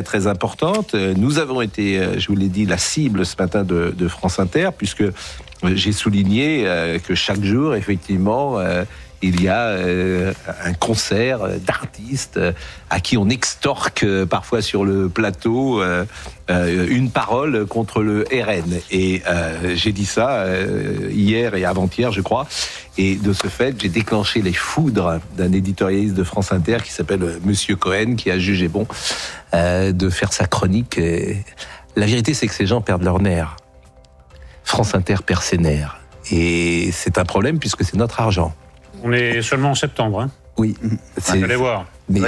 très importante. Nous avons été, je vous l'ai dit, la cible ce matin de France Inter, puisque j'ai souligné que chaque jour, effectivement, il y a un concert d'artistes à qui on extorque parfois sur le plateau une parole contre le RN. Et j'ai dit ça hier et avant-hier, je crois. Et de ce fait, j'ai déclenché les foudres d'un éditorialiste de France Inter qui s'appelle Monsieur Cohen, qui a jugé bon de faire sa chronique. Et la vérité, c'est que ces gens perdent leur nerf. France Inter perd ses nerfs. Et c'est un problème puisque c'est notre argent. On est seulement en septembre. Hein. Oui. Allez voir.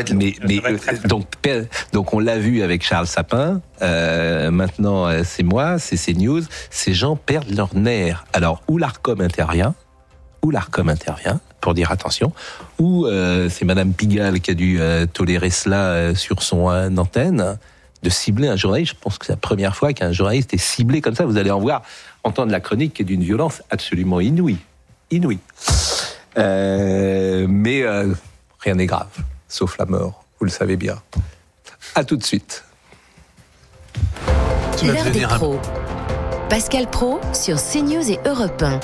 Donc on l'a vu avec Charles Sapin. Maintenant, c'est moi, c'est CNews. Ces gens perdent leur nerfs. Alors, où l'Arcom intervient pour dire attention, ou c'est Madame Pigalle qui a dû tolérer cela sur son antenne, de cibler un journaliste. Je pense que c'est la première fois qu'un journaliste est ciblé comme ça. Vous allez entendre la chronique qui est d'une violence absolument inouïe. Mais rien n'est grave, sauf la mort, vous le savez bien. À tout de suite. L'heure des pros. Pascal Praud sur CNews et Europe 1.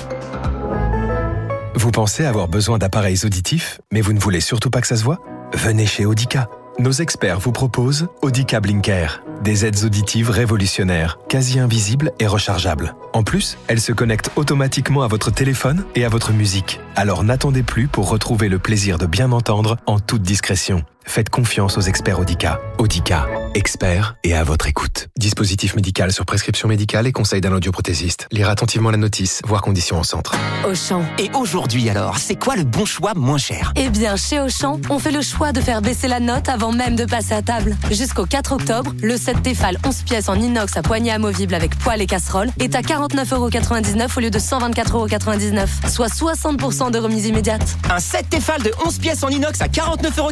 Vous pensez avoir besoin d'appareils auditifs, mais vous ne voulez surtout pas que ça se voit ? Venez chez Audica. Nos experts vous proposent Audica Blinker, des aides auditives révolutionnaires, quasi invisibles et rechargeables. En plus, elles se connectent automatiquement à votre téléphone et à votre musique. Alors n'attendez plus pour retrouver le plaisir de bien entendre en toute discrétion. Faites confiance aux experts Audica. Audica, experts et à votre écoute. Dispositif médical sur prescription médicale et conseil d'un audioprothésiste. Lire attentivement la notice, voir conditions en centre. Auchan. Et aujourd'hui alors, c'est quoi le bon choix moins cher ? Eh bien, chez Auchan, on fait le choix de faire baisser la note avant même de passer à table. Jusqu'au 4 octobre, le set Tefal 11 pièces en inox à poignée amovible avec poêle et casserole est à 49,99€ au lieu de 124,99€, soit 60% de remise immédiate. Un set Tefal de 11 pièces en inox à 49,99€ ?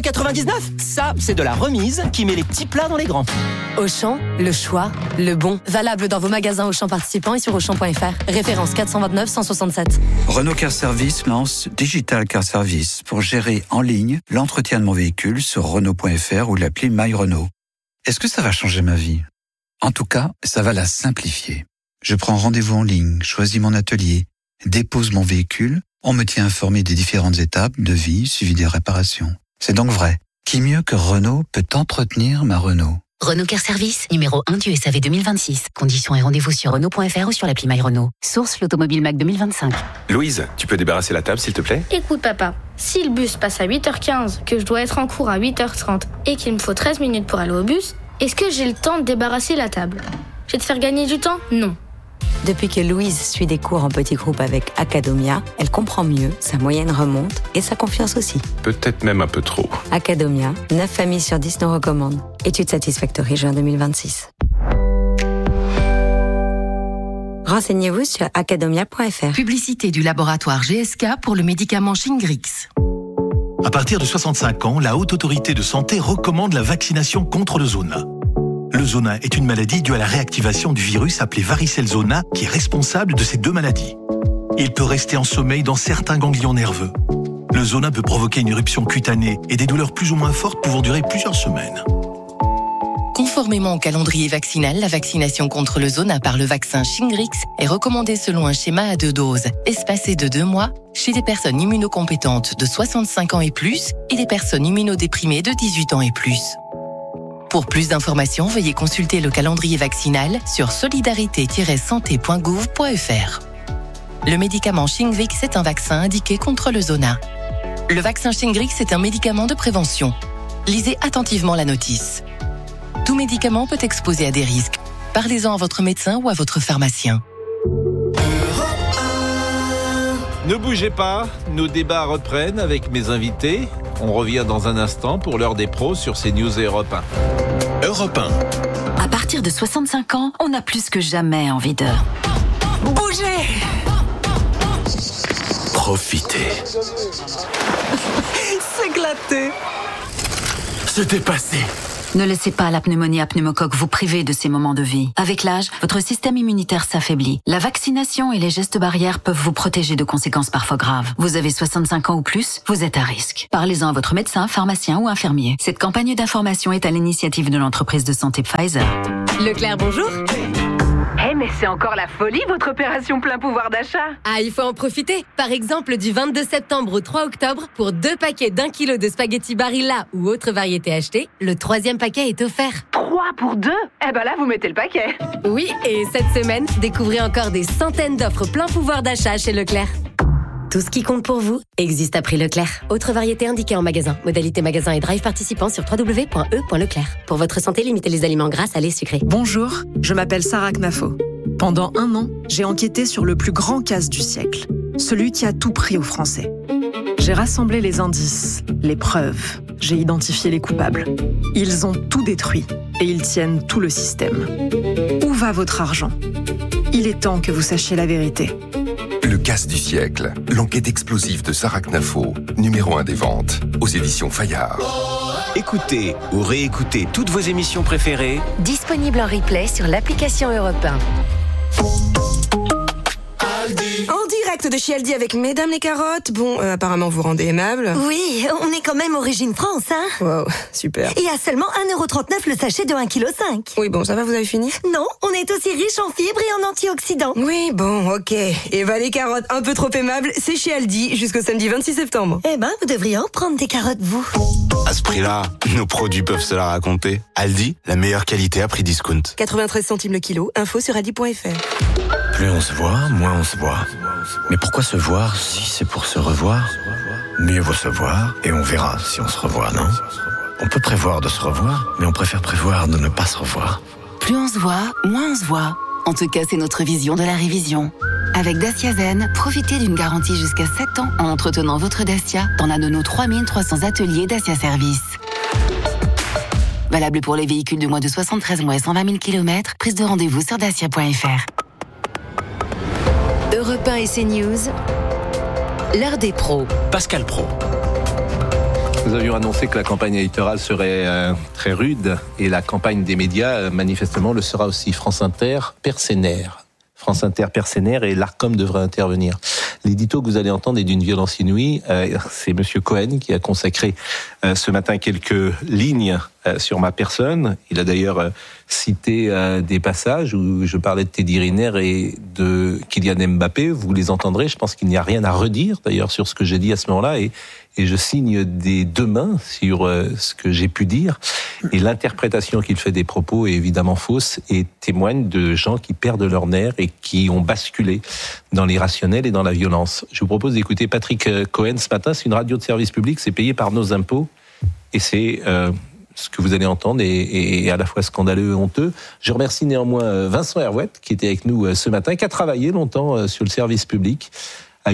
Ça, c'est de la remise qui met les petits plats dans les grands. Auchan, le choix, le bon. Valable dans vos magasins Auchan participants et sur Auchan.fr. Référence 429 167. Renault Car Service lance Digital Car Service pour gérer en ligne l'entretien de mon véhicule sur Renault.fr ou l'appli My Renault. Est-ce que ça va changer ma vie ? En tout cas, ça va la simplifier. Je prends rendez-vous en ligne, choisis mon atelier, dépose mon véhicule, on me tient informé des différentes étapes, devis, suivi des réparations. C'est donc vrai. Qui mieux que Renault peut entretenir ma Renault ? Renault Car Service, numéro 1 du SAV 2026. Conditions et rendez-vous sur Renault.fr ou sur l'appli My Renault. Source l'Automobile Mac 2025. Louise, tu peux débarrasser la table s'il te plaît ? Écoute papa, si le bus passe à 8h15, que je dois être en cours à 8h30 et qu'il me faut 13 minutes pour aller au bus, est-ce que j'ai le temps de débarrasser la table ? Je vais te faire gagner du temps ? Non. Depuis que Louise suit des cours en petits groupes avec Academia, elle comprend mieux, sa moyenne remonte et sa confiance aussi. Peut-être même un peu trop. Academia, 9 familles sur 10 nous recommandent. Étude Satisfactory juin 2026. Renseignez-vous sur academia.fr. Publicité du laboratoire GSK pour le médicament Shingrix. À partir de 65 ans, la Haute Autorité de Santé recommande la vaccination contre le zona. Le zona est une maladie due à la réactivation du virus appelé varicelle zona qui est responsable de ces deux maladies. Il peut rester en sommeil dans certains ganglions nerveux. Le zona peut provoquer une éruption cutanée et des douleurs plus ou moins fortes pouvant durer plusieurs semaines. Conformément au calendrier vaccinal, la vaccination contre le zona par le vaccin Shingrix est recommandée selon un schéma à 2 doses, espacé de 2 mois, chez des personnes immunocompétentes de 65 ans et plus et des personnes immunodéprimées de 18 ans et plus. Pour plus d'informations, veuillez consulter le calendrier vaccinal sur solidarité-santé.gouv.fr. Le médicament Shingrix est un vaccin indiqué contre le zona. Le vaccin Shingrix est un médicament de prévention. Lisez attentivement la notice. Tout médicament peut exposer à des risques. Parlez-en à votre médecin ou à votre pharmacien. Ne bougez pas, nos débats reprennent avec mes invités. On revient dans un instant pour l'heure des pros sur CNews et Europe 1. Europe 1. À partir de 65 ans, on a plus que jamais envie de bouger. Profitez. S'éclater. Se dépasser. Ne laissez pas la pneumonie à pneumocoque vous priver de ces moments de vie. Avec l'âge, votre système immunitaire s'affaiblit. La vaccination et les gestes barrières peuvent vous protéger de conséquences parfois graves. Vous avez 65 ans ou plus, vous êtes à risque. Parlez-en à votre médecin, pharmacien ou infirmier. Cette campagne d'information est à l'initiative de l'entreprise de santé Pfizer. Leclerc, bonjour. Mais c'est encore la folie, votre opération plein pouvoir d'achat. Ah, il faut en profiter. Par exemple, du 22 septembre au 3 octobre, pour 2 paquets d'1 kilo de spaghettis Barilla ou autre variété achetée, le 3e paquet est offert. 3 pour 2 ? Eh ben là, vous mettez le paquet. Oui, et cette semaine, découvrez encore des centaines d'offres plein pouvoir d'achat chez Leclerc. Tout ce qui compte pour vous existe à prix Leclerc. Autre variété indiquée en magasin. Modalité magasin et drive participant sur www.e.leclerc. Pour votre santé, limitez les aliments gras, salés, sucrés. Bonjour, je m'appelle Sarah Knafo. Pendant 1 an, j'ai enquêté sur le plus grand casse du siècle. Celui qui a tout pris aux Français. J'ai rassemblé les indices, les preuves. J'ai identifié les coupables. Ils ont tout détruit et ils tiennent tout le système. Où va votre argent ? Il est temps que vous sachiez la vérité. Le casse du siècle, l'enquête explosive de Sarah Knafo, numéro 1 des ventes, aux éditions Fayard. Écoutez ou réécoutez toutes vos émissions préférées, disponibles en replay sur l'application Europe 1. En direct de chez Aldi avec Mesdames les carottes. Bon, apparemment vous rendez aimable. Oui, on est quand même origine France, hein. Wow, super. Et à seulement 1,39€ le sachet de 1,5 kg. Oui, bon, ça va, vous avez fini ? Non, on est aussi riche en fibres et en antioxydants. Oui, bon, ok. Eva les carottes un peu trop aimables, c'est chez Aldi jusqu'au samedi 26 septembre. Eh ben, vous devriez en prendre des carottes, vous. À ce prix-là, nos produits peuvent se la raconter. Aldi, la meilleure qualité à prix discount. 93 centimes le kilo, info sur aldi.fr. Plus on se voit, moins on se voit. Mais pourquoi se voir si c'est pour se revoir ? Mieux vaut se voir et on verra si on se revoit, non ? On peut prévoir de se revoir, mais on préfère prévoir de ne pas se revoir. Plus on se voit, moins on se voit. En tout cas, c'est notre vision de la révision. Avec Dacia Zen, profitez d'une garantie jusqu'à 7 ans en entretenant votre Dacia dans l'un de nos 3300 ateliers Dacia Service. Valable pour les véhicules de moins de 73 mois et 120 000 km, prise de rendez-vous sur dacia.fr. Europe 1 et CNews, l'heure des pros. Pascal Pro. Nous avions annoncé que la campagne électorale serait très rude et la campagne des médias, manifestement, le sera aussi. France Inter, Persénaire. France Inter, Persénaire et l'Arcom devrait intervenir. L'édito que vous allez entendre est d'une violence inouïe. C'est Monsieur Cohen qui a consacré ce matin quelques lignes sur ma personne. Il a d'ailleurs cité des passages où je parlais de Teddy Riner et de Kylian Mbappé. Vous les entendrez. Je pense qu'il n'y a rien à redire d'ailleurs sur ce que j'ai dit à ce moment-là. Et je signe des 2 mains sur ce que j'ai pu dire. Et l'interprétation qu'il fait des propos est évidemment fausse et témoigne de gens qui perdent leur nerf et qui ont basculé dans l'irrationnel et dans la violence. Je vous propose d'écouter Patrick Cohen ce matin. C'est une radio de service public, c'est payé par nos impôts. Et c'est ce que vous allez entendre est à la fois scandaleux et honteux. Je remercie néanmoins Vincent Herouette qui était avec nous ce matin, qui a travaillé longtemps sur le service public. À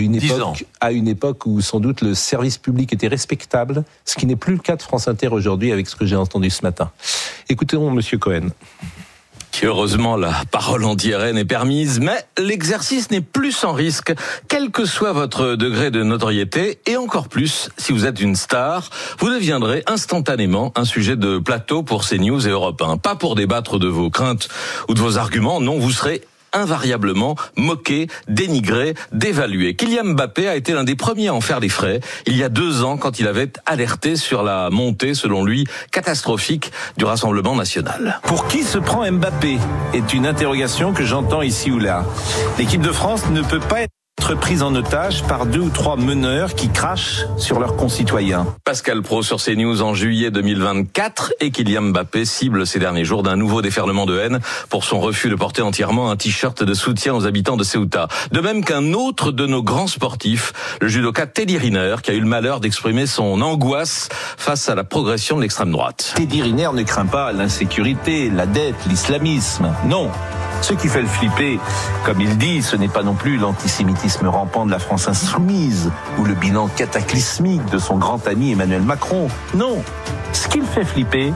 une époque où sans doute le service public était respectable, ce qui n'est plus le cas de France Inter aujourd'hui avec ce que j'ai entendu ce matin. Écoutons Monsieur Cohen. Heureusement, la parole en DRN est permise, mais l'exercice n'est plus sans risque, quel que soit votre degré de notoriété, et encore plus, si vous êtes une star, vous deviendrez instantanément un sujet de plateau pour CNews et Europe 1. Pas pour débattre de vos craintes ou de vos arguments, non, vous serez invariablement moqué, dénigré, dévalué. Kylian Mbappé a été l'un des premiers à en faire les frais il y a 2 ans quand il avait alerté sur la montée, selon lui, catastrophique du Rassemblement national. Pour qui se prend Mbappé est une interrogation que j'entends ici ou là. L'équipe de France ne peut pas être prise en otage par 2 ou 3 meneurs qui crachent sur leurs concitoyens. Pascal Pro sur CNews en juillet 2024 et Kylian Mbappé cible ces derniers jours d'un nouveau déferlement de haine pour son refus de porter entièrement un t-shirt de soutien aux habitants de Ceuta. De même qu'un autre de nos grands sportifs, le judoka Teddy Riner, qui a eu le malheur d'exprimer son angoisse face à la progression de l'extrême droite. Teddy Riner ne craint pas l'insécurité, la dette, l'islamisme. Non. Ce qui fait le flipper, comme il dit, ce n'est pas non plus l'antisémitisme rampant de la France insoumise ou le bilan cataclysmique de son grand ami Emmanuel Macron. Non, ce qui le fait flipper,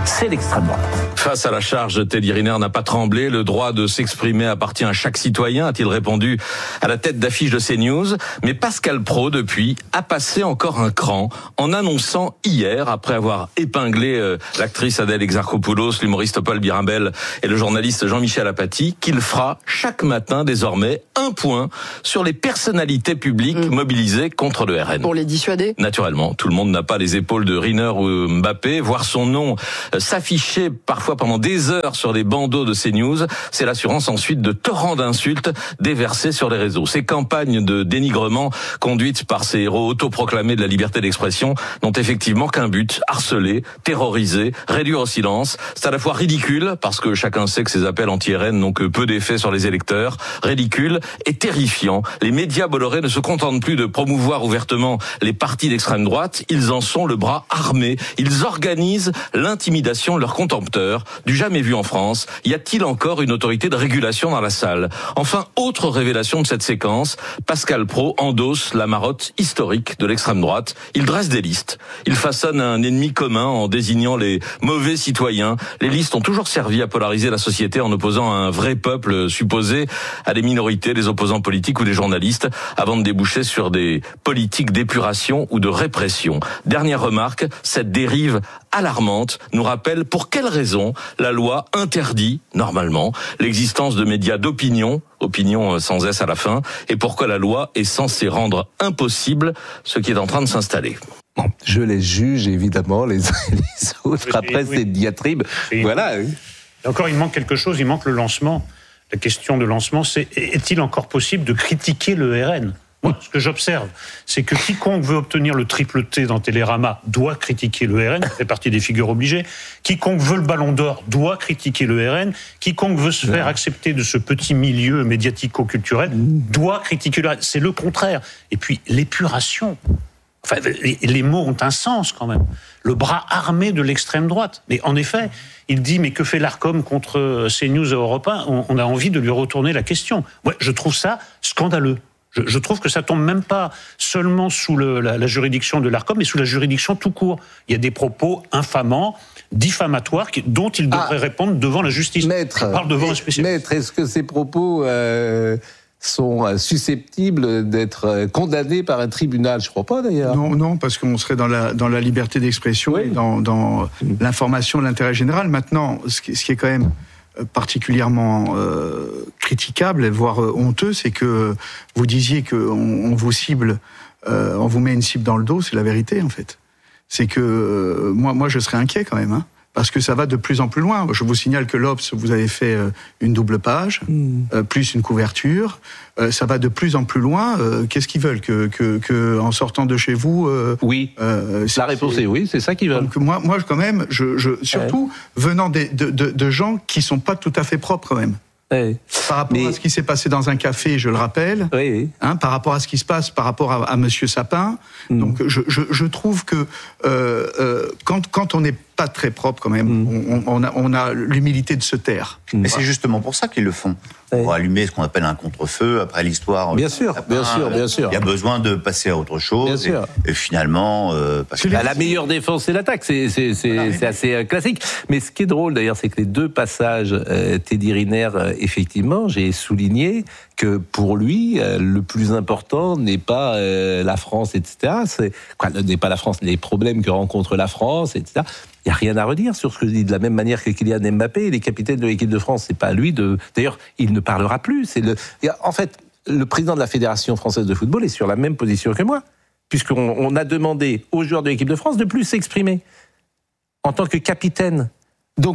c'est l'extrême droite. Face à la charge, Teddy Riner n'a pas tremblé. Le droit de s'exprimer appartient à chaque citoyen, a-t-il répondu à la tête d'affiche de CNews. Mais Pascal Praud, depuis, a passé encore un cran en annonçant hier, après avoir épinglé l'actrice Adèle Exarchopoulos, l'humoriste Paul Mirabel et le journaliste Jean-Michel Apathy, qu'il fera chaque matin désormais un point sur les personnalités publiques mobilisées contre le RN. Pour les dissuader ? Naturellement, tout le monde n'a pas les épaules de Riner ou Mbappé. Voir son nom s'afficher parfois pendant des heures sur des bandeaux de CNews, c'est l'assurance ensuite de torrents d'insultes déversés sur les réseaux. Ces campagnes de dénigrement conduites par ces héros autoproclamés de la liberté d'expression n'ont effectivement qu'un but: harceler, terroriser, réduire au silence. C'est à la fois ridicule, parce que chacun sait que ces appels anti-RN n'ont que peu d'effet sur les électeurs, ridicule et terrifiant. Les médias bollorés ne se contentent plus de promouvoir ouvertement les partis d'extrême droite, ils en sont le bras armé. Ils organisent l'intimidation de leurs contempteurs, du jamais vu en France. Y a-t-il encore une autorité de régulation dans la salle? Enfin, autre révélation de cette séquence, Pascal Praud endosse la marotte historique de l'extrême droite. Il dresse des listes. Il façonne un ennemi commun en désignant les mauvais citoyens. Les listes ont toujours servi à polariser la société en opposant un vrai peuple supposé à des minorités, des opposants politiques ou des journalistes, avant de déboucher sur des politiques d'épuration ou de répression. Dernière remarque, cette dérive alarmante nous rappelle pour quelles raisons la loi interdit, normalement, l'existence de médias d'opinion, opinion sans S à la fin, et pourquoi la loi est censée rendre impossible ce qui est en train de s'installer. Bon, je les juge évidemment les uns et les autres après cette diatribe. Voilà. Et encore, il manque quelque chose, il manque le lancement. La question de lancement, c'est: est-il encore possible de critiquer le RN ? Moi, ce que j'observe, c'est que quiconque veut obtenir le triple T dans Télérama doit critiquer le RN, ça fait partie des figures obligées. Quiconque veut le Ballon d'Or doit critiquer le RN. Quiconque veut se faire accepter de ce petit milieu médiatico-culturel doit critiquer le RN. C'est le contraire. Et puis, l'épuration. Enfin, les mots ont un sens quand même. Le bras armé de l'extrême droite. Mais en effet, il dit: mais que fait l'Arcom contre CNews et Europe 1 ? On a envie de lui retourner la question. Ouais, je trouve ça scandaleux. Je trouve que ça tombe même pas seulement sous la juridiction de l'Arcom, mais sous la juridiction tout court. Il y a des propos infamants, diffamatoires, dont il devrait répondre devant la justice. Maître, est-ce que ces propos sont susceptibles d'être condamnés par un tribunal? Je ne crois pas d'ailleurs. Non, parce qu'on serait dans la liberté d'expression et dans l'information de l'intérêt général. Maintenant, ce qui est quand même particulièrement critiquable, voire honteux, c'est que vous disiez qu'on vous cible, on vous met une cible dans le dos, c'est la vérité en fait. C'est que moi je serais inquiet quand même, parce que ça va de plus en plus loin. Je vous signale que l'Obs, vous avez fait une double page, plus une couverture. Ça va de plus en plus loin. Qu'est-ce qu'ils veulent que en sortant de chez vous Oui. La réponse est oui, c'est ça qu'ils veulent. Donc moi quand même, surtout venant de gens qui sont pas tout à fait propres quand même. Par rapport à ce qui s'est passé dans un café, je le rappelle, par rapport à ce qui se passe par rapport à Monsieur Sapin. Donc je trouve que quand on n'est pas très propre quand même, on a l'humilité de se taire. Mais c'est justement pour ça qu'ils le font. Pour allumer ce qu'on appelle un contre-feu après l'histoire. Bien sûr. Il y a besoin de passer à autre chose. Et finalement, parce que la meilleure défense, c'est l'attaque. C'est assez classique. Mais ce qui est drôle d'ailleurs, c'est que les deux passages, Teddy Riner, effectivement, j'ai souligné que pour lui, le plus important n'est pas la France, etc. N'est pas la France, les problèmes que rencontre la France, etc. Il n'y a rien à redire sur ce que je dis. De la même manière que Kylian Mbappé, il est capitaine de l'équipe de France. C'est pas à lui de. D'ailleurs, il ne parlera plus. En fait, le président de la Fédération française de football est sur la même position que moi, puisqu'on a demandé aux joueurs de l'équipe de France de plus s'exprimer en tant que capitaine. Donc,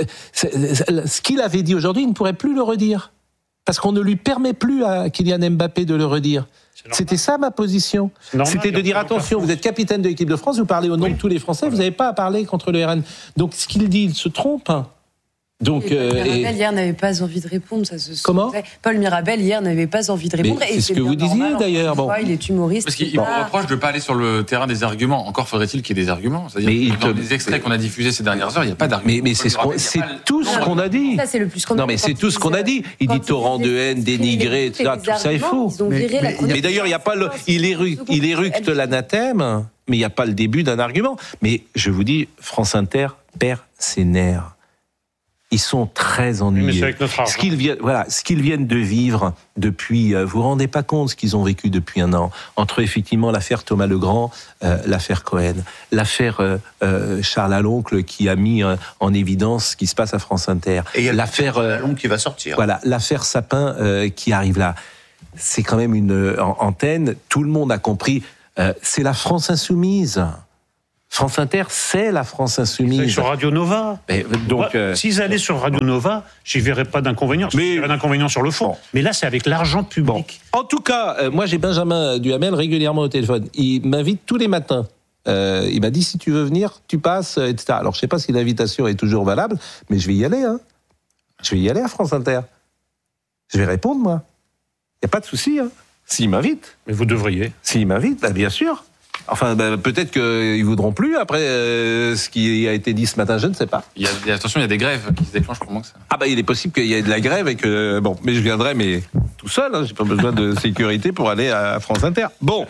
ce qu'il avait dit aujourd'hui, il ne pourrait plus le redire. Parce qu'on ne lui permet plus à Kylian Mbappé de le redire. C'était ça ma position. C'était de dire attention, vous êtes capitaine de l'équipe de France, vous parlez au nom de tous les Français, vous n'avez pas à parler contre le RN. Donc ce qu'il dit, il se trompe. Donc, Paul Mirabel hier n'avait pas envie de répondre. Comment ? Paul Mirabel hier n'avait pas envie de répondre. Mais c'est ce que vous disiez d'ailleurs. Il est humoriste. Parce qu'il me reproche de ne pas aller sur le terrain des arguments. Encore faudrait-il qu'il y ait des arguments. C'est-à-dire que dans les extraits qu'on a diffusés ces dernières heures, il n'y a pas d'arguments. Mais c'est tout ce qu'on a dit. Ça, c'est le plus non, mais c'est tout ce qu'on a dit. Il dit torrent de haine, dénigré, etc. Tout ça est faux. Mais d'ailleurs, il n'y a pas il éructe l'anathème, mais il n'y a pas le début d'un argument. Mais je vous dis, France Inter perd ses nerfs. Ils sont très ennuyeux. Mais c'est avec notre argent. Ce qu'ils viennent de vivre depuis, vous vous rendez pas compte ce qu'ils ont vécu depuis un an, entre effectivement l'affaire Thomas Legrand, l'affaire Cohen, l'affaire Charles Aloncle qui a mis en évidence ce qui se passe à France Inter, et il y a l'affaire Aloncle qui va sortir. Voilà, l'affaire Sapin qui arrive là. C'est quand même une antenne. Tout le monde a compris. C'est la France insoumise. France Inter, c'est la France insoumise. Sur Radio Nova. Mais, donc, s'ils allaient sur Radio Nova, j'y verrais pas d'inconvénient. Mais un inconvénient sur le fond. Bon. Mais là, c'est avec l'argent public. Bon. En tout cas, moi, j'ai Benjamin Duhamel régulièrement au téléphone. Il m'invite tous les matins. Il m'a dit, si tu veux venir, tu passes, etc. Alors, je sais pas si l'invitation est toujours valable, mais je vais y aller. Hein. Je vais y aller à France Inter. Je vais répondre, moi. Il n'y a pas de souci. Hein. S'il m'invite. Mais vous devriez. S'il m'invite, bien sûr. Enfin, peut-être qu'ils voudront plus après ce qui a été dit ce matin, je ne sais pas. Attention, il y a des grèves qui se déclenchent pour moi que ça. Ah il est possible qu'il y ait de la grève et que mais je viendrai tout seul. Hein, j'ai pas besoin de sécurité pour aller à France Inter. Bon,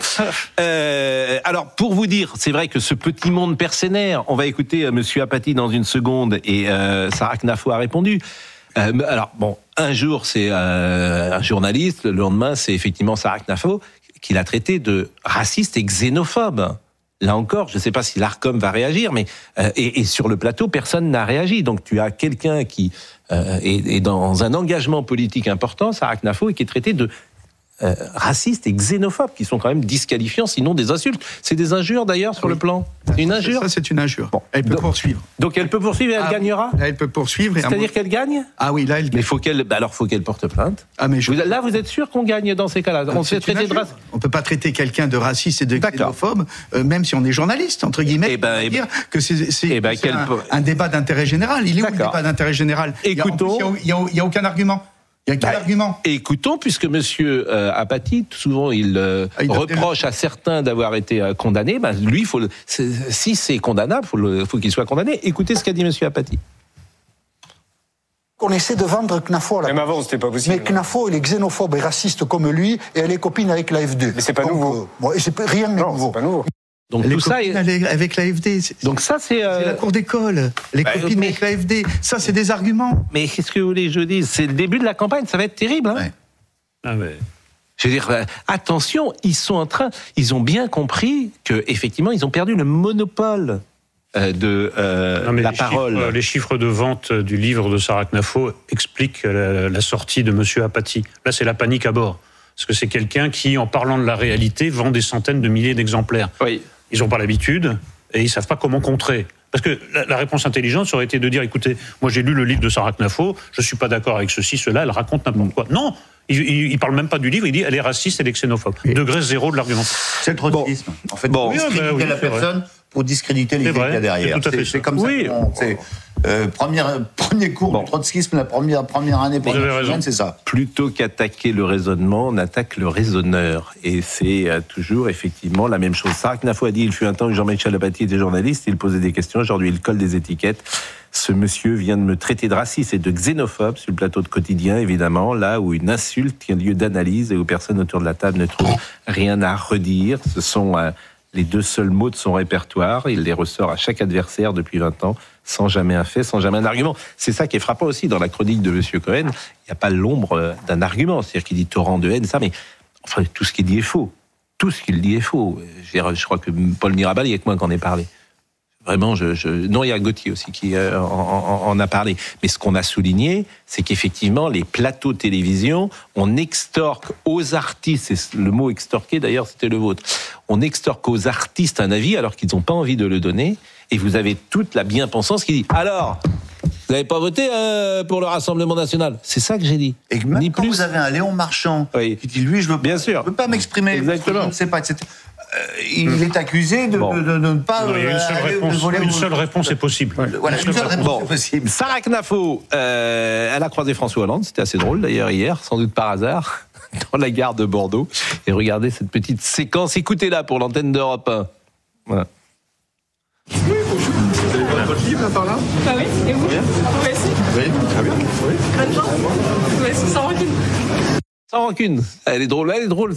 alors pour vous dire, c'est vrai que ce petit monde mercenaire, on va écouter Monsieur Apathy dans une seconde et Sarah Knafo a répondu. Alors un jour c'est un journaliste, le lendemain c'est effectivement Sarah Knafo qu'il a traité de raciste et xénophobe. Là encore, je ne sais pas si l'Arcom va réagir, mais et sur le plateau, personne n'a réagi. Donc tu as quelqu'un qui est dans un engagement politique important, Sarah Knafo, et qui est traité de racistes et xénophobes, qui sont quand même disqualifiants, sinon des insultes. C'est des injures d'ailleurs sur le plan. C'est une injure. Ça, c'est une injure. Bon, elle peut poursuivre. Donc elle peut poursuivre et elle gagnera. Là, elle peut poursuivre. C'est-à-dire qu'elle gagne. Ah oui, là, elle. Mais faut qu'elle porte plainte. Ah mais là, vous êtes sûr qu'on gagne dans ces cas-là? On se fait traiter de raciste. On peut pas traiter quelqu'un de raciste et de xénophobe, même si on est journaliste entre guillemets. Dire que c'est un débat d'intérêt général. Il est où le débat d'intérêt général? Écoutons. Il y a aucun argument. Il y a quel argument? Écoutons, puisque Monsieur Apathy, souvent il reproche à certains d'avoir été condamnés. Lui, si c'est condamnable, faut qu'il soit condamné. Écoutez ce qu'a dit Monsieur Apathy. On essaie de vendre Knafo à la. Même avant, c'était pas possible. Mais Knafo, il est xénophobe et raciste comme lui, et elle est copine avec l'AFD. Mais c'est pas nouveau. Rien n'est nouveau. C'est pas nouveau. Donc tout ça avec l'AFD. Donc ça c'est la cour d'école, les copines avec l'AFD. Ça c'est des arguments. Mais qu'est-ce que vous voulez que je dise? C'est le début de la campagne, ça va être terrible. Hein Je veux dire, attention, ils ont bien compris que effectivement ils ont perdu le monopole de la parole. Les chiffres de vente du livre de Sarah Knafo expliquent la sortie de Monsieur Apathy. Là, c'est la panique à bord. Parce que c'est quelqu'un qui, en parlant de la réalité, vend des centaines de milliers d'exemplaires. Oui. Ils n'ont pas l'habitude et ils ne savent pas comment contrer. Parce que la réponse intelligente, ça aurait été de dire, écoutez, moi j'ai lu le livre de Sarah Knafo, je ne suis pas d'accord avec ceci, cela, elle raconte n'importe quoi. Non, il ne parle même pas du livre, il dit, elle est raciste, elle est xénophobe. Degré zéro de l'argument. C'est le trotskisme. En fait, discréditer la personne pour discréditer les qu'il y a derrière. C'est comme ça. C'est premier cours du trotskisme, la première année pour c'est ça. Plutôt qu'attaquer le raisonnement, on attaque le raisonneur. Et c'est toujours effectivement la même chose. Sarah Knafo a dit, il fut un temps où Jean-Michel Apathy était journaliste, il posait des questions, aujourd'hui il colle des étiquettes. Ce monsieur vient de me traiter de raciste et de xénophobe sur le plateau de Quotidien, évidemment, là où une insulte tient lieu d'analyse et où personne autour de la table ne trouve rien à redire. Ce sont les deux seuls mots de son répertoire. Il les ressort à chaque adversaire depuis 20 ans, sans jamais un fait, sans jamais un argument. C'est ça qui est frappant aussi dans la chronique de M. Cohen. Il n'y a pas l'ombre d'un argument. C'est-à-dire qu'il dit torrent de haine, ça, mais enfin, tout ce qu'il dit est faux. Tout ce qu'il dit est faux. Je crois que Paul Mirabal, il y a que moi qui en ai parlé. Vraiment, non, il y a Gauthier aussi qui en a parlé. Mais ce qu'on a souligné, c'est qu'effectivement, les plateaux de télévision, on extorque aux artistes, et le mot extorquer d'ailleurs, c'était le vôtre, on extorque aux artistes un avis alors qu'ils n'ont pas envie de le donner, et vous avez toute la bien-pensance qui dit, alors, vous n'avez pas voté pour le Rassemblement National? C'est ça que j'ai dit. Et même quand vous avez un Léon Marchand qui dit, lui, je ne veux pas m'exprimer, exactement. Je ne sais pas, etc. Il est accusé de ne pas. Il y a une seule réponse est possible. Voilà, une seule réponse est possible. Sarah Knafo, elle a croisé François Hollande, c'était assez drôle d'ailleurs hier, sans doute par hasard, dans la gare de Bordeaux. Et regardez cette petite séquence, écoutez-la pour l'antenne d'Europe 1. Voilà. Oui, bonjour. Vous avez pas votre livre là par là? Bah oui, et vous? Vous aussi? Oui, très bien. Oui. Bonne chance. Oui, sans rancune. Sans rancune. Elle est drôle.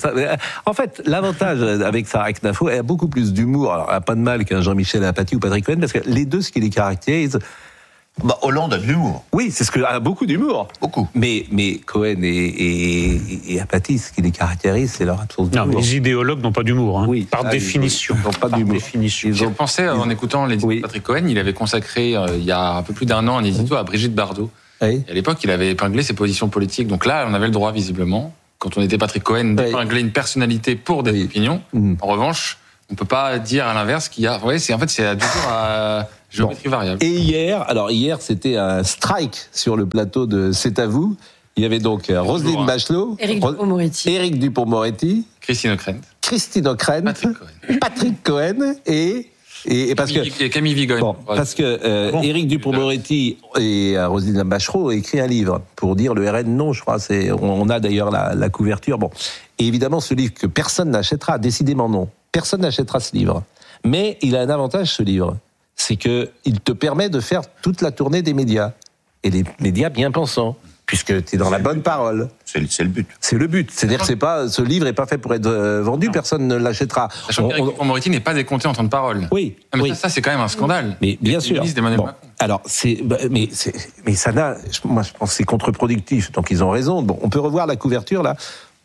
En fait, l'avantage avec Sarah Knafo, elle a beaucoup plus d'humour. Alors, elle n'a pas de mal qu'un Jean-Michel Apathy ou Patrick Cohen, parce que les deux, ce qui les caractérise, Hollande a de l'humour. Oui, c'est ce que a beaucoup d'humour. Beaucoup. Mais Cohen et Apatis, ce qui les caractérise, c'est leur absence d'humour. Non, les idéologues n'ont pas d'humour, hein, oui, par définition. Ils n'ont pas d'humour. J'ai pensé, en écoutant les discours de Patrick Cohen, il avait consacré, il y a un peu plus d'1 an, un édito à Brigitte Bardot. Oui. Et à l'époque, il avait épinglé ses positions politiques. Donc là, on avait le droit, visiblement, quand on était Patrick Cohen, d'épingler une personnalité pour des opinions. En revanche, on ne peut pas dire à l'inverse qu'il y a... Ouais, c'est toujours à géométrie variable. Et hier, c'était un strike sur le plateau de C'est à vous. Il y avait donc Roselyne Bachelot, Éric Dupond-Moretti, Christine Ockrent, Patrick Cohen et parce que Camille Vigogne. Parce que Éric Dupond-Moretti et Roselyne Bachelot ont écrit un livre pour dire le RN non, je crois. On a d'ailleurs la couverture. Bon, et évidemment ce livre que personne n'achètera, décidément non. Personne n'achètera ce livre. Mais il a un avantage, ce livre. C'est qu'il te permet de faire toute la tournée des médias. Et les médias bien pensants. Puisque tu es dans la bonne parole. C'est le but. C'est le but. C'est-à-dire que ce livre n'est pas fait pour être vendu, personne ne l'achètera. Sachant qu'Éric Dupond-Moretti n'est pas décompté en temps de parole. Oui. Ça, c'est quand même un scandale. Mais bien sûr. Bon. Alors, mais ça n'a... Moi, je pense que c'est contre-productif. Donc, ils ont raison. Bon, on peut revoir la couverture, là.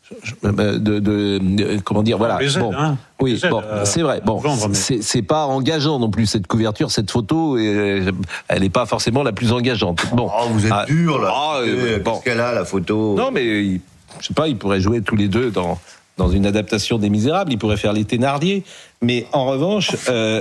Comment dire, voilà. Bon, oui, bon, c'est vrai. Bon, c'est pas engageant non plus cette couverture, cette photo, elle n'est pas forcément la plus engageante. Bon, vous êtes dur là. Qu'est-ce qu'elle a la photo? Non, mais je sais pas, ils pourraient jouer tous les deux dans une adaptation des Misérables. Ils pourraient faire les Thénardier. Mais en revanche,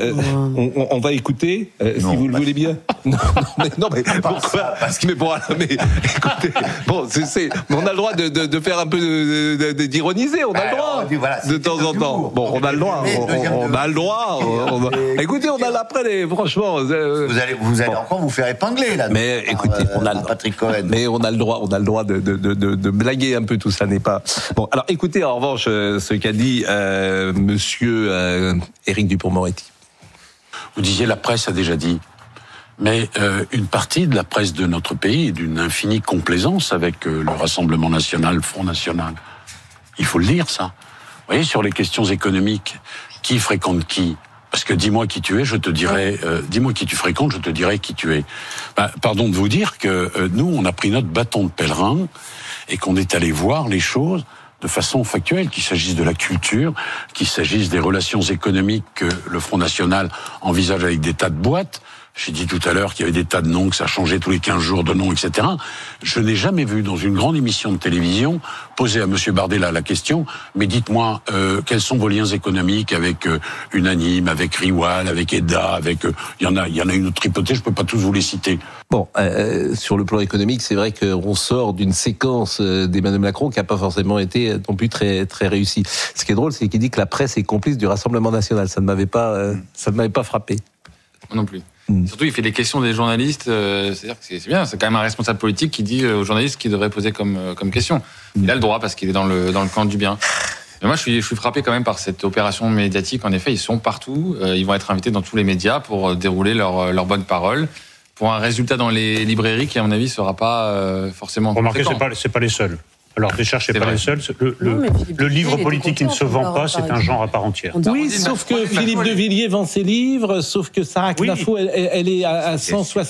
on va écouter, si vous le voulez bien. Non, mais pourquoi? Mais écoutez, bon, on a le droit de faire un peu d'ironiser, on a le droit de temps en temps. Bon, on a le droit, on a le droit. Écoutez, on a l'après, franchement. Vous allez encore vous faire épingler là. Mais écoutez, on a Patrick Cohen. Mais on a le droit de blaguer un peu tout ça, n'est pas. Bon, alors écoutez en revanche ce qu'a dit Monsieur Éric Dupond-Moretti. Vous disiez la presse a déjà dit, mais une partie de la presse de notre pays est d'une infinie complaisance avec le Rassemblement national, Front national. Il faut le dire, ça. Vous voyez, sur les questions économiques, qui fréquente qui? Parce que dis-moi qui tu es, je te dirai... dis-moi qui tu fréquentes, je te dirai qui tu es. Pardon de vous dire que nous, on a pris notre bâton de pèlerin et qu'on est allé voir les choses de façon factuelle, qu'il s'agisse de la culture, qu'il s'agisse des relations économiques que le Front National envisage avec des tas de boîtes. J'ai dit tout à l'heure qu'il y avait des tas de noms, que ça changeait tous les 15 jours de noms, etc. Je n'ai jamais vu dans une grande émission de télévision poser à M. Bardella la question, mais dites-moi, quels sont vos liens économiques avec Unanime, avec Riwal, avec EDA, avec... Il y en a une autre tripotée, je ne peux pas tous vous les citer. Bon, sur le plan économique, c'est vrai qu'on sort d'une séquence d'Emmanuel Macron qui n'a pas forcément été non plus très, très réussie. Ce qui est drôle, c'est qu'il dit que la presse est complice du Rassemblement national. Ça ne m'avait pas frappé. Moi non plus. Surtout, il fait les questions des journalistes. C'est-à-dire que c'est bien, c'est quand même un responsable politique qui dit aux journalistes ce qu'ils devraient poser comme question. Il a le droit parce qu'il est dans le camp du bien. Mais moi, je suis frappé quand même par cette opération médiatique. En effet, ils sont partout. Ils vont être invités dans tous les médias pour dérouler leur bonne parole. Pour un résultat dans les librairies qui, à mon avis, ne sera pas forcément... Remarquez, c'est pas les seuls. Alors, ne cherchez pas les seuls. Le livre politique qui ne se vend pas, c'est un genre à part entière. Oui, sauf que Philippe de Villiers vend ses livres, sauf que Sarah Knafo, elle est à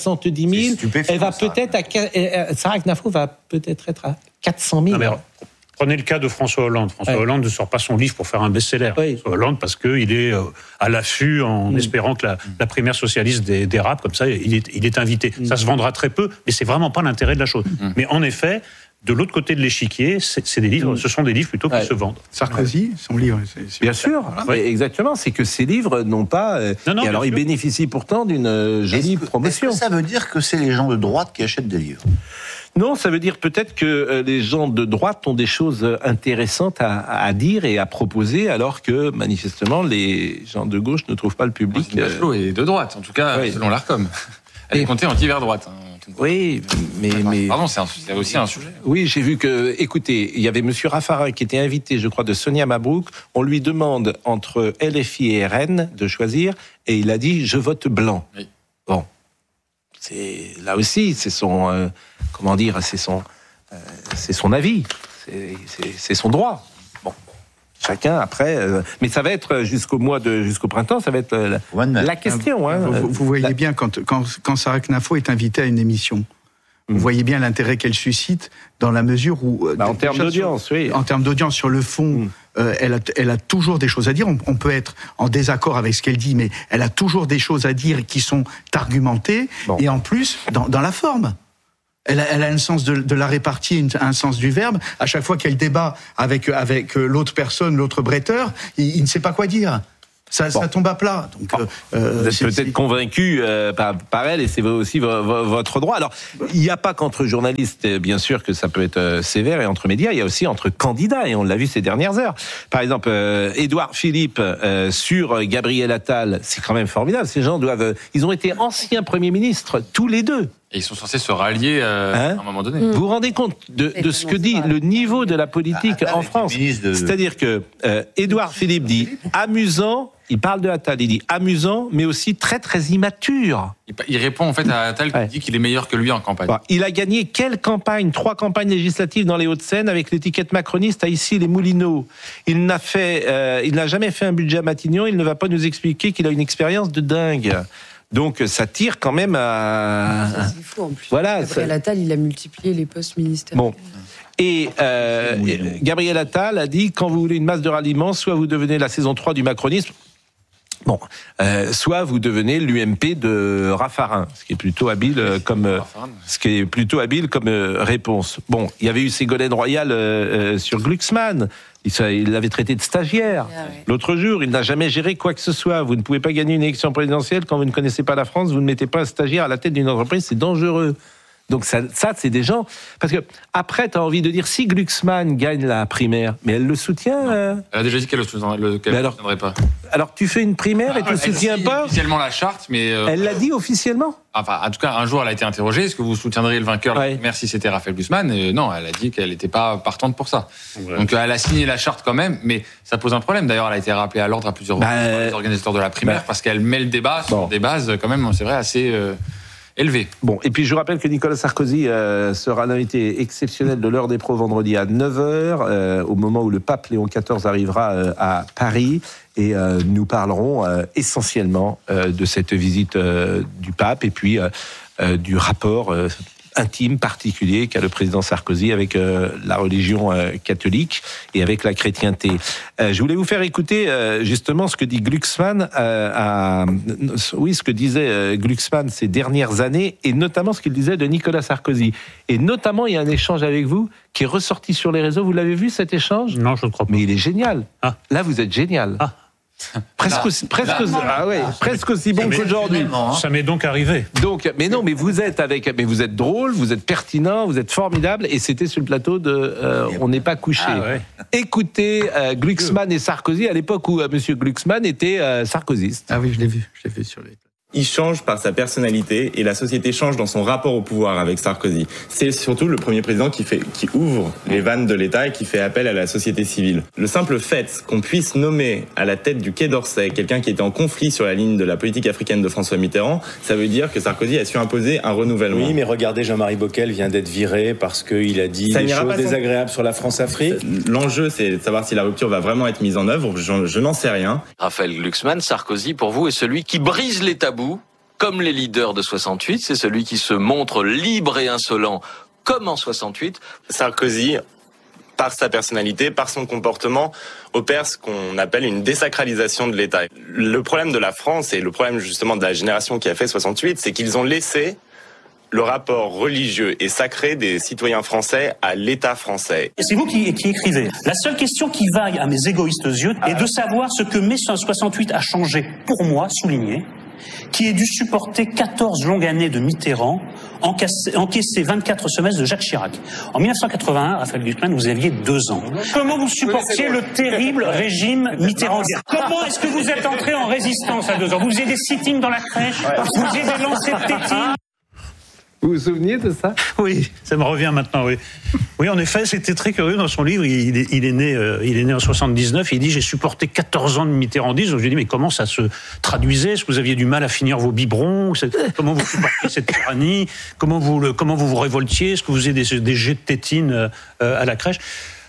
170 000. Elle va peut-être Sarah Knafo va peut-être être à 400 000. Prenez le cas de François Hollande. François Hollande ne sort pas son livre pour faire un best-seller. François Hollande, parce qu'il est à l'affût en espérant que la primaire socialiste dérape, comme ça, il est invité. Ça se vendra très peu, mais c'est vraiment pas l'intérêt de la chose. Mais en effet, de l'autre côté de l'échiquier, c'est des livres, ce sont des livres plutôt qui se vendent. Sarkozy, son livre, c'est bien sûr, exactement. C'est que ces livres n'ont pas. Et alors, ils bénéficient pourtant d'une jolie promotion. Est-ce que ça veut dire que c'est les gens de droite qui achètent des livres? Non, ça veut dire peut-être que les gens de droite ont des choses intéressantes à dire et à proposer, alors que manifestement les gens de gauche ne trouvent pas le public. Bachelot est de droite, en tout cas selon l'Arcom. Elle est comptée anti-vers-droite. Oui, mais... Pardon, c'est aussi un sujet. Oui, j'ai vu que... Écoutez, il y avait M. Raffarin qui était invité, je crois, de Sonia Mabrouk. On lui demande entre LFI et RN de choisir, et il a dit « je vote blanc oui. ». Bon, là aussi, c'est son... comment dire, c'est son avis, c'est son droit. Bon, Chacun après, mais ça va être jusqu'au printemps, ça va être la question. Vous voyez bien quand Sarah Knafo est invitée à une émission, vous voyez bien l'intérêt qu'elle suscite dans la mesure où, en termes d'audience, en termes d'audience sur le fond, elle a toujours des choses à dire. On peut être en désaccord avec ce qu'elle dit, mais elle a toujours des choses à dire qui sont argumentées, et en plus dans la forme. Elle a un sens de la répartie, un sens du verbe. À chaque fois qu'elle débat avec l'autre personne, l'autre bretteur, il ne sait pas quoi dire. Ça tombe à plat. Donc, vous êtes peut-être convaincu par elle, et c'est aussi votre droit. Alors, il n'y a pas qu'entre journalistes, bien sûr, que ça peut être sévère, et entre médias, il y a aussi entre candidats, et on l'a vu ces dernières heures. Par exemple, Édouard Philippe sur Gabriel Attal, c'est quand même formidable. Ces gens ils ont été anciens premiers ministres, tous les deux. Et ils sont censés se rallier à un moment donné. Vous vous rendez compte de ce que dit le niveau de la politique en France? C'est-à-dire que Édouard Philippe dit amusant, il parle de Attal, il dit amusant, mais aussi très très immature. Il répond en fait à Attal qui dit qu'il est meilleur que lui en campagne. Il a gagné quelle campagne? 3 campagnes législatives dans les Hauts-de-Seine avec l'étiquette macroniste à Issy-les-Moulineaux. Il n'a jamais fait un budget à Matignon, il ne va pas nous expliquer qu'il a une expérience de dingue. Donc ça tire quand même à... C'est fou en plus. Voilà, Gabriel Attal, il a multiplié les postes ministériels. Bon. Et Gabriel Attal a dit, quand vous voulez une masse de ralliement, soit vous devenez la saison 3 du macronisme, soit vous devenez l'UMP de Raffarin, ce qui est plutôt habile comme réponse. Bon, il y avait eu Ségolène Royal sur Glucksmann. Il l'avait traité de stagiaire. L'autre jour, il n'a jamais géré quoi que ce soit. Vous ne pouvez pas gagner une élection présidentielle quand vous ne connaissez pas la France. Vous ne mettez pas un stagiaire à la tête d'une entreprise, c'est dangereux. Donc ça, c'est des gens... Parce que après, tu as envie de dire, si Glucksmann gagne la primaire, mais elle le soutient... Elle a déjà dit qu'elle ne le soutiendrait pas. Alors tu fais une primaire et tu ne soutiens pas officiellement la charte, mais... Elle l'a dit officiellement. Enfin, en tout cas, un jour, elle a été interrogée. Est-ce que vous soutiendriez le vainqueur de la primaire si c'était Raphaël Glucksmann? Non, elle a dit qu'elle n'était pas partante pour ça. Ouais. Donc elle a signé la charte quand même, mais ça pose un problème. D'ailleurs, elle a été rappelée à l'ordre à plusieurs reprises par les organisateurs de la primaire parce qu'elle met le débat sur des bases quand même, c'est vrai, assez... élevé. Bon, et puis je rappelle que Nicolas Sarkozy sera l'invité exceptionnel de l'heure des pros vendredi à 9h, au moment où le pape Léon XIV arrivera à Paris, et nous parlerons essentiellement de cette visite du pape, et puis du rapport intime, particulier qu'a le président Sarkozy avec la religion catholique et avec la chrétienté. Je voulais vous faire écouter justement ce que dit Glucksmann, ce que disait Glucksmann ces dernières années, et notamment ce qu'il disait de Nicolas Sarkozy. Et notamment, il y a un échange avec vous qui est ressorti sur les réseaux. Vous l'avez vu, cet échange? Non, je ne crois pas. Mais il est génial. Là, vous êtes génial. Presque aussi bon qu'aujourd'hui. Ça m'est donc arrivé. Mais vous êtes drôle, vous êtes pertinent, vous êtes formidable, et c'était sur le plateau de On n'est pas couché. Écoutez Glucksmann et Sarkozy à l'époque où Monsieur Glucksmann était sarkozyste. Ah oui, je l'ai vu sur les... Il change par sa personnalité et la société change dans son rapport au pouvoir avec Sarkozy. C'est surtout le premier président qui ouvre les vannes de l'État et qui fait appel à la société civile. Le simple fait qu'on puisse nommer à la tête du Quai d'Orsay quelqu'un qui était en conflit sur la ligne de la politique africaine de François Mitterrand, ça veut dire que Sarkozy a su imposer un renouvellement. Oui, mais regardez, Jean-Marie Bockel vient d'être viré parce qu'il a dit des choses désagréables sur la France-Afrique. L'enjeu, c'est de savoir si la rupture va vraiment être mise en œuvre. Je n'en sais rien. Raphaël Glucksmann, Sarkozy, pour vous, est celui qui brise les tabous, comme les leaders de 68, c'est celui qui se montre libre et insolent, comme en 68. Sarkozy, par sa personnalité, par son comportement, opère ce qu'on appelle une désacralisation de l'État. Le problème de la France, et le problème justement de la génération qui a fait 68, c'est qu'ils ont laissé le rapport religieux et sacré des citoyens français à l'État français. C'est vous qui écrivez. La seule question qui vaille à mes égoïstes yeux est de savoir ce que mai 68 a changé, pour moi, souligné, qui ait dû supporter 14 longues années de Mitterrand, encaisser 24 semestres de Jacques Chirac. En 1981, Raphaël Glucksmann, vous aviez 2 ans. Comment vous supportiez le terrible régime mitterrandien? Comment est-ce que vous êtes entré en résistance à 2 ans? Vous faisiez des sit-ins dans la crèche? Vous faisiez des lancers de tétines? Vous vous souvenez de ça? Oui, ça me revient maintenant, oui. Oui, en effet, c'était très curieux dans son livre. Il est né en 79. Il dit, j'ai supporté 14 ans de mitterrandisme. Donc, j'ai dit, mais comment ça se traduisait? Est-ce que vous aviez du mal à finir vos biberons? Comment vous supportiez cette tyrannie? Comment vous révoltiez? Est-ce que vous faisiez des jets de tétines à la crèche?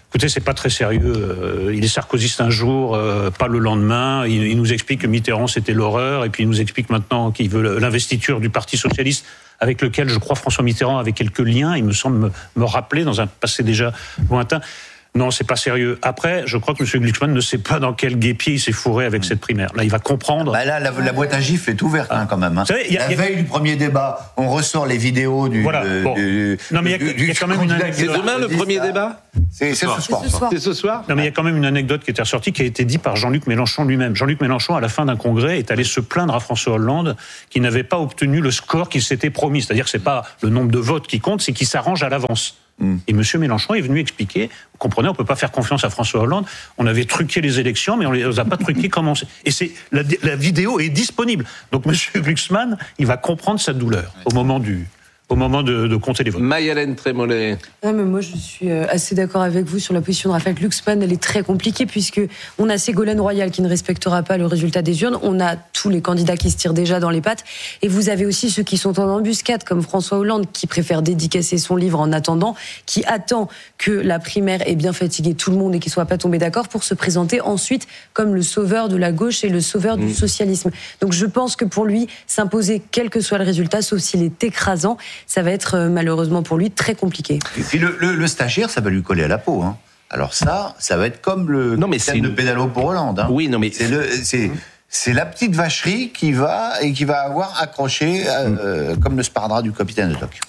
Écoutez, c'est pas très sérieux. Il est sarkozyste un jour, pas le lendemain. Il nous explique que Mitterrand, c'était l'horreur. Et puis il nous explique maintenant qu'il veut l'investiture du Parti socialiste, avec lequel, je crois, François Mitterrand avait quelques liens. Il me semble me rappeler dans un passé déjà lointain. Non, c'est pas sérieux. Après, je crois que M. Glucksmann ne sait pas dans quel guêpier il s'est fourré avec cette primaire. Là, il va comprendre. Là, la boîte à gifles est ouverte quand même. Hein. Savez, la veille du premier débat, on ressort les vidéos du... Voilà. Non, mais il y a quand même une anecdote. C'est demain le premier débat ? C'est ce soir. C'est ce soir ? Non, mais il y a quand même une anecdote qui était ressortie, qui a été dite par Jean-Luc Mélenchon lui-même. Jean-Luc Mélenchon, à la fin d'un congrès, est allé se plaindre à François Hollande qu'il n'avait pas obtenu le score qu'il s'était promis. C'est-à-dire que c'est pas le nombre de votes qui compte, c'est qu'il s'arrange à l'avance. Et M. Mélenchon est venu expliquer, vous comprenez, on ne peut pas faire confiance à François Hollande, on avait truqué les élections, mais on ne les a pas truquées comme on sait. Et la vidéo est disponible. Donc M. Glucksmann, il va comprendre sa douleur au moment de compter les votes. Maï-Hélène Trémollet. Non, mais moi, je suis assez d'accord avec vous sur la position de Raphaël Glucksmann. Elle est très compliquée puisque on a Ségolène Royal qui ne respectera pas le résultat des urnes. On a tous les candidats qui se tirent déjà dans les pattes. Et vous avez aussi ceux qui sont en embuscade, comme François Hollande, qui préfère dédicacer son livre en attendant, qui attend que la primaire ait bien fatigué tout le monde et qu'il ne soit pas tombé d'accord pour se présenter ensuite comme le sauveur de la gauche et le sauveur du socialisme. Donc je pense que pour lui, s'imposer quel que soit le résultat, sauf s'il est écrasant, ça va être malheureusement pour lui très compliqué. Et puis le stagiaire, ça va lui coller à la peau. Hein. Alors ça va être comme le système de pédalo pour Hollande. Hein. Oui, non mais c'est la petite vacherie qui va avoir accroché comme le sparadrap du capitaine Haddock.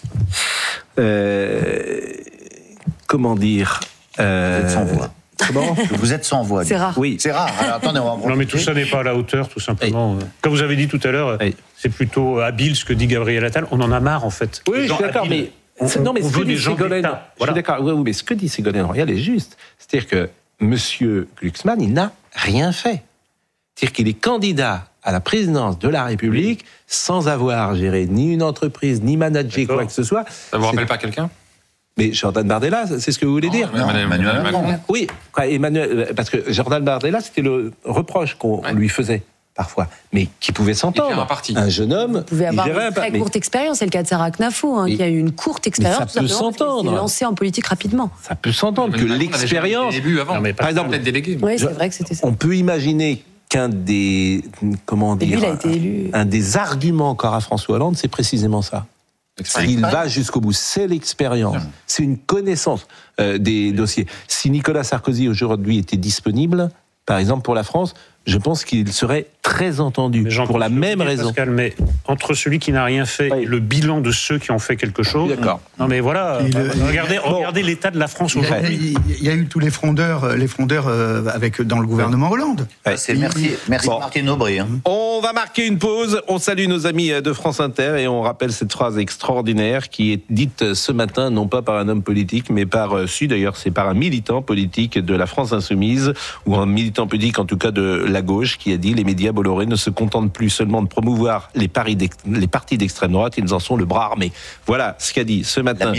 Comment dire Vous êtes sans voix. Comment ? Vous êtes sans voix. C'est rare. Oui, c'est rare. Alors, attendez, on va non, mais tout ça n'est pas à la hauteur, tout simplement. Comme vous avez dit tout à l'heure, c'est plutôt habile ce que dit Gabriel Attal. On en a marre, en fait. Oui, je suis d'accord, mais on veut des gens d'État. Je suis d'accord. Oui, mais ce que dit Ségolène Royal est juste. C'est-à-dire que M. Glucksmann, il n'a rien fait. C'est-à-dire qu'il est candidat à la présidence de la République sans avoir géré ni une entreprise, ni managé quoi que ce soit. Ça vous rappelle pas quelqu'un ? Mais Jordan Bardella, c'est ce que vous voulez dire ? Emmanuel Macron. Oui, parce que Jordan Bardella, c'était le reproche qu'on lui faisait parfois, mais qui pouvait s'entendre. Un jeune homme, vous pouvez avoir une très courte expérience. C'est le cas de Sarah Knafo, qui a eu une courte expérience. Ça peut s'entendre. Il s'est lancé en politique rapidement. Ça peut s'entendre que l'expérience. Par exemple, oui, c'est vrai que c'était ça. On peut imaginer qu'un des un des arguments encore à François Hollande, c'est précisément ça. Il va jusqu'au bout. C'est l'expérience. C'est une connaissance des dossiers. Si Nicolas Sarkozy aujourd'hui était disponible, par exemple pour la France, je pense qu'il serait très entendu pour la même raison. Pascal, mais entre celui qui n'a rien fait et le bilan de ceux qui ont fait quelque chose. D'accord. Non mais voilà. Regardez l'état de la France aujourd'hui. Il y a eu tous les frondeurs avec dans le gouvernement Hollande. Merci Martine Aubry. On va marquer une pause. On salue nos amis de France Inter et on rappelle cette phrase extraordinaire qui est dite ce matin non pas par un homme politique mais d'ailleurs c'est par un militant politique de la France Insoumise ou un militant politique en tout cas de la gauche qui a dit: les médias Bolloré ne se contentent plus seulement de promouvoir les partis d'extrême droite, ils en sont le bras armé. Voilà ce qu'a dit ce matin.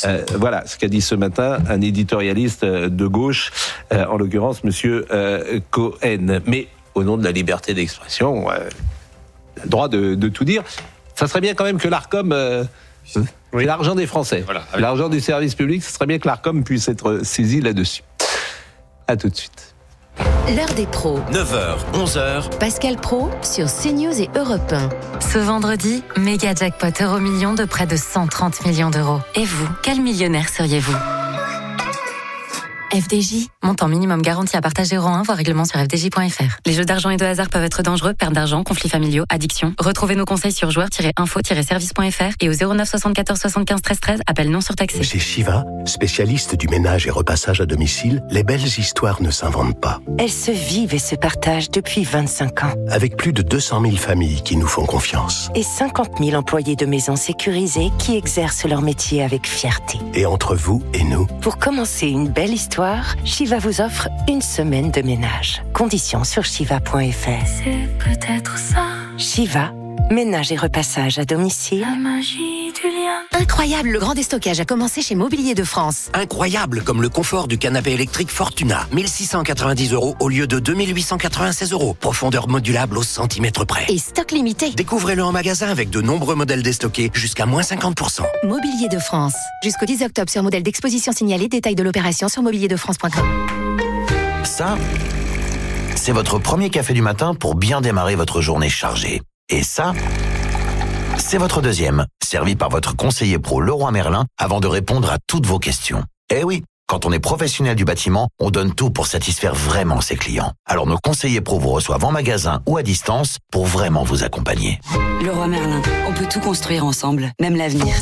Un éditorialiste de gauche, en l'occurrence Monsieur Cohen. Mais au nom de la liberté d'expression, a le droit de tout dire. Ça serait bien quand même que l'Arcom, c'est l'argent des Français, l'argent du service public. Ce serait bien que l'Arcom puisse être saisi là-dessus. À tout de suite. L'heure des pros. 9h, 11h. Pascal Praud sur CNews et Europe 1. Ce vendredi, méga jackpot Euro-Million de près de 130 millions d'euros. Et vous, quel millionnaire seriez-vous ? FDJ, montant minimum garanti à partager rang 1, voire règlement sur fdj.fr. Les jeux d'argent et de hasard peuvent être dangereux, perte d'argent, conflits familiaux, addiction. Retrouvez nos conseils sur joueurs-info-service.fr et au 09 74 75 13 13, appel non surtaxé. Chez Shiva, spécialiste du ménage et repassage à domicile, les belles histoires ne s'inventent pas. Elles se vivent et se partagent depuis 25 ans. Avec plus de 200 000 familles qui nous font confiance. Et 50 000 employés de maisons sécurisées qui exercent leur métier avec fierté. Et entre vous et nous, pour commencer une belle histoire, Shiva vous offre une semaine de ménage. Conditions sur shiva.fr. C'est peut-être ça. Shiva, ménage et repassage à domicile. La magie du Julien. Incroyable, le grand déstockage a commencé chez Mobilier de France. Incroyable, comme le confort du canapé électrique Fortuna. 1690 € au lieu de 2896 €. Profondeur modulable au centimètre près. Et stock limité. Découvrez-le en magasin avec de nombreux modèles déstockés jusqu'à moins 50%. Mobilier de France. Jusqu'au 10 octobre sur modèle d'exposition signalé. Détail de l'opération sur mobilierdefrance.com. Ça, c'est votre premier café du matin pour bien démarrer votre journée chargée. Et ça, c'est votre deuxième, servi par votre conseiller pro Leroy Merlin avant de répondre à toutes vos questions. Eh oui, quand on est professionnel du bâtiment, on donne tout pour satisfaire vraiment ses clients. Alors nos conseillers pro vous reçoivent en magasin ou à distance pour vraiment vous accompagner. Leroy Merlin, on peut tout construire ensemble, même l'avenir.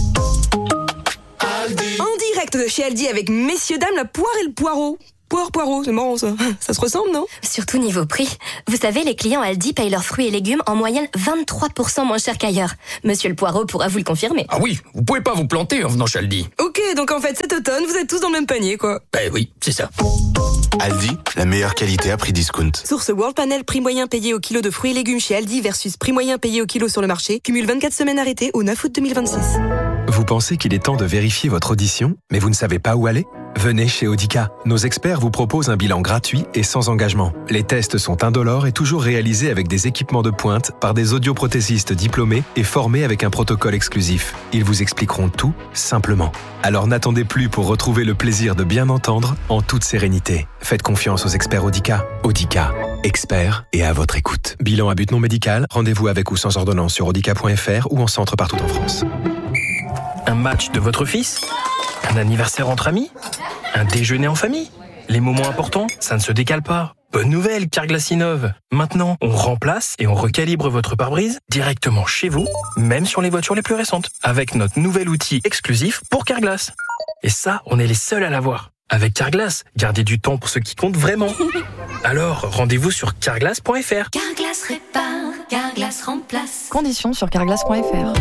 En direct de chez Aldi avec messieurs dames la poire et le poireau. Poireau, c'est marrant ça. Ça se ressemble, non? Surtout niveau prix. Vous savez, les clients Aldi payent leurs fruits et légumes en moyenne 23% moins cher qu'ailleurs. Monsieur le Poireau pourra vous le confirmer. Ah oui, vous pouvez pas vous planter en venant chez Aldi. Ok, donc en fait cet automne, vous êtes tous dans le même panier, quoi. Ben oui, c'est ça. Aldi, la meilleure qualité à prix discount. Source World Panel, prix moyen payé au kilo de fruits et légumes chez Aldi versus prix moyen payé au kilo sur le marché. Cumule 24 semaines arrêtées au 9 août 2026. Vous pensez qu'il est temps de vérifier votre audition, mais vous ne savez pas où aller? Venez chez Audica. Nos experts vous proposent un bilan gratuit et sans engagement. Les tests sont indolores et toujours réalisés avec des équipements de pointe par des audioprothésistes diplômés et formés avec un protocole exclusif. Ils vous expliqueront tout simplement. Alors n'attendez plus pour retrouver le plaisir de bien entendre en toute sérénité. Faites confiance aux experts Audica. Audica, experts et à votre écoute. Bilan à but non médical, rendez-vous avec ou sans ordonnance sur audica.fr ou en centre partout en France. Un match de votre fils? Un anniversaire entre amis? Un déjeuner en famille? Les moments importants, ça ne se décale pas. Bonne nouvelle, Carglass innove. Maintenant, on remplace et on recalibre votre pare-brise directement chez vous, même sur les voitures les plus récentes, avec notre nouvel outil exclusif pour Carglass. Et ça, on est les seuls à l'avoir. Avec Carglass, gardez du temps pour ce qui compte vraiment. Alors, rendez-vous sur carglass.fr. Carglass répare, Carglass remplace. Conditions sur carglass.fr. Europe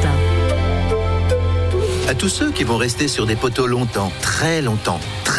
1. À tous ceux qui vont rester sur des poteaux longtemps, très longtemps,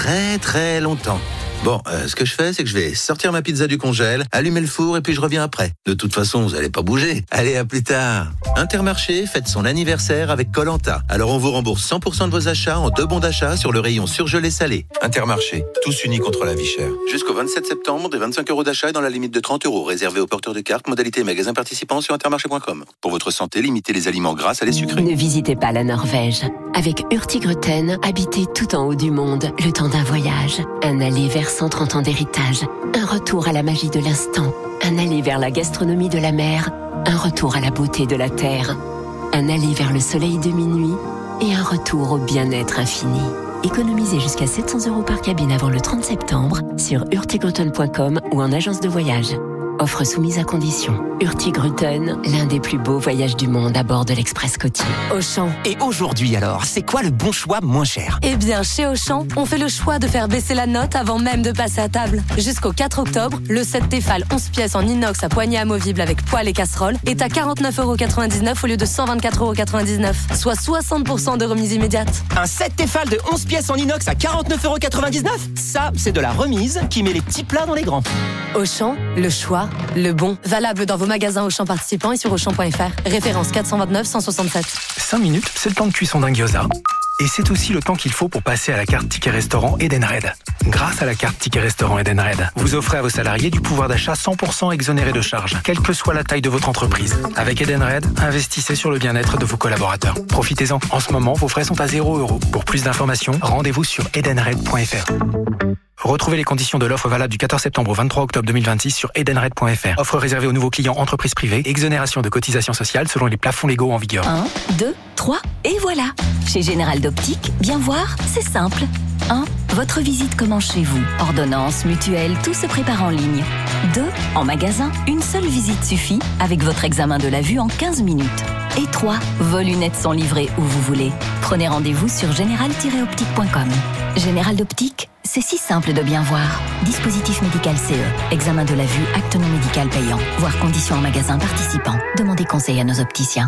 très longtemps. Bon, ce que je fais, c'est que je vais sortir ma pizza du congèle, allumer le four et puis je reviens après. De toute façon, vous allez pas bouger. Allez, à plus tard. Intermarché fête son anniversaire avec Koh-Lanta. Alors on vous rembourse 100% de vos achats en 2 bons d'achat sur le rayon surgelé salé. Intermarché, tous unis contre la vie chère. Jusqu'au 27 septembre, des 25 € d'achat et dans la limite de 30 € réservés aux porteurs de cartes, modalité magasin participant sur intermarché.com. Pour votre santé, limitez les aliments gras à les sucrés. Ne visitez pas la Norvège. Avec Hurtigruten, habitez tout en haut du monde, le temps d'un voyage. Un aller vers 130 ans d'héritage. Un retour à la magie de l'instant. Un aller vers la gastronomie de la mer. Un retour à la beauté de la terre. Un aller vers le soleil de minuit. Et un retour au bien-être infini. Économisez jusqu'à 700 € par cabine avant le 30 septembre sur hurtigruten.com ou en agence de voyage. Offre soumise à condition. Hurtigruten, l'un des plus beaux voyages du monde à bord de l'Express côtier. Auchan. Et aujourd'hui alors, c'est quoi le bon choix moins cher? Eh bien, chez Auchan, on fait le choix de faire baisser la note avant même de passer à table. Jusqu'au 4 octobre, le set Tefal 11 pièces en inox à poignée amovible avec poêle et casserole est à 49,99 € au lieu de 124,99 €, soit 60% de remise immédiate. Un set Tefal de 11 pièces en inox à 49,99 €? Ça, c'est de la remise qui met les petits plats dans les grands. Auchan, le choix, le bon. Valable dans vos magasins Auchan participants et sur Auchan.fr. Référence 429 167. 5 minutes, c'est le temps de cuisson d'un gyoza. Et c'est aussi le temps qu'il faut pour passer à la carte Ticket Restaurant Edenred. Grâce à la carte Ticket Restaurant Edenred, vous offrez à vos salariés du pouvoir d'achat 100% exonéré de charges, quelle que soit la taille de votre entreprise. Avec Edenred, investissez sur le bien-être de vos collaborateurs. Profitez-en. En ce moment, vos frais sont à 0 €. Pour plus d'informations, rendez-vous sur edenred.fr. Retrouvez les conditions de l'offre valable du 14 septembre au 23 octobre 2026 sur edenred.fr. Offre réservée aux nouveaux clients entreprises privées. Exonération de cotisations sociales selon les plafonds légaux en vigueur. 1, 2, 3, et voilà. Chez Général d'Optique, bien voir, c'est simple. 1. Votre visite commence chez vous. Ordonnance, mutuelle, tout se prépare en ligne. 2. En magasin, une seule visite suffit avec votre examen de la vue en 15 minutes. Et 3. Vos lunettes sont livrées où vous voulez. Prenez rendez-vous sur général-optique.com. Général d'Optique, c'est si simple de bien voir. Dispositif médical CE. Examen de la vue, acte non médical payant. Voir conditions en magasin participant. Demandez conseil à nos opticiens.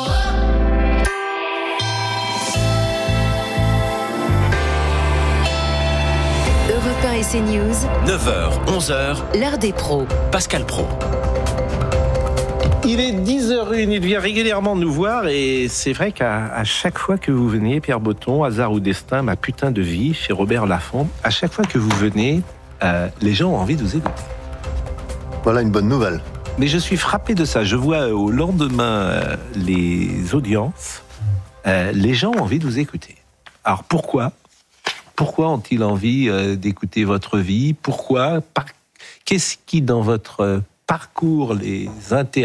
Europe 1 et CNews. 9h, 11h. L'heure des pros. Pascal Praud. Il est 10h01, il vient régulièrement nous voir et c'est vrai qu'à chaque fois que vous venez, Pierre Botton, Hasard ou Destin, ma putain de vie, chez Robert Laffont, à chaque fois que vous venez, les gens ont envie de vous écouter. Voilà une bonne nouvelle. Mais je suis frappé de ça. Je vois au lendemain les audiences, les gens ont envie de vous écouter. Alors pourquoi ? Pourquoi ont-ils envie d'écouter votre vie ? Pourquoi ? Qu'est-ce qui, dans votre parcours, les intéresse ?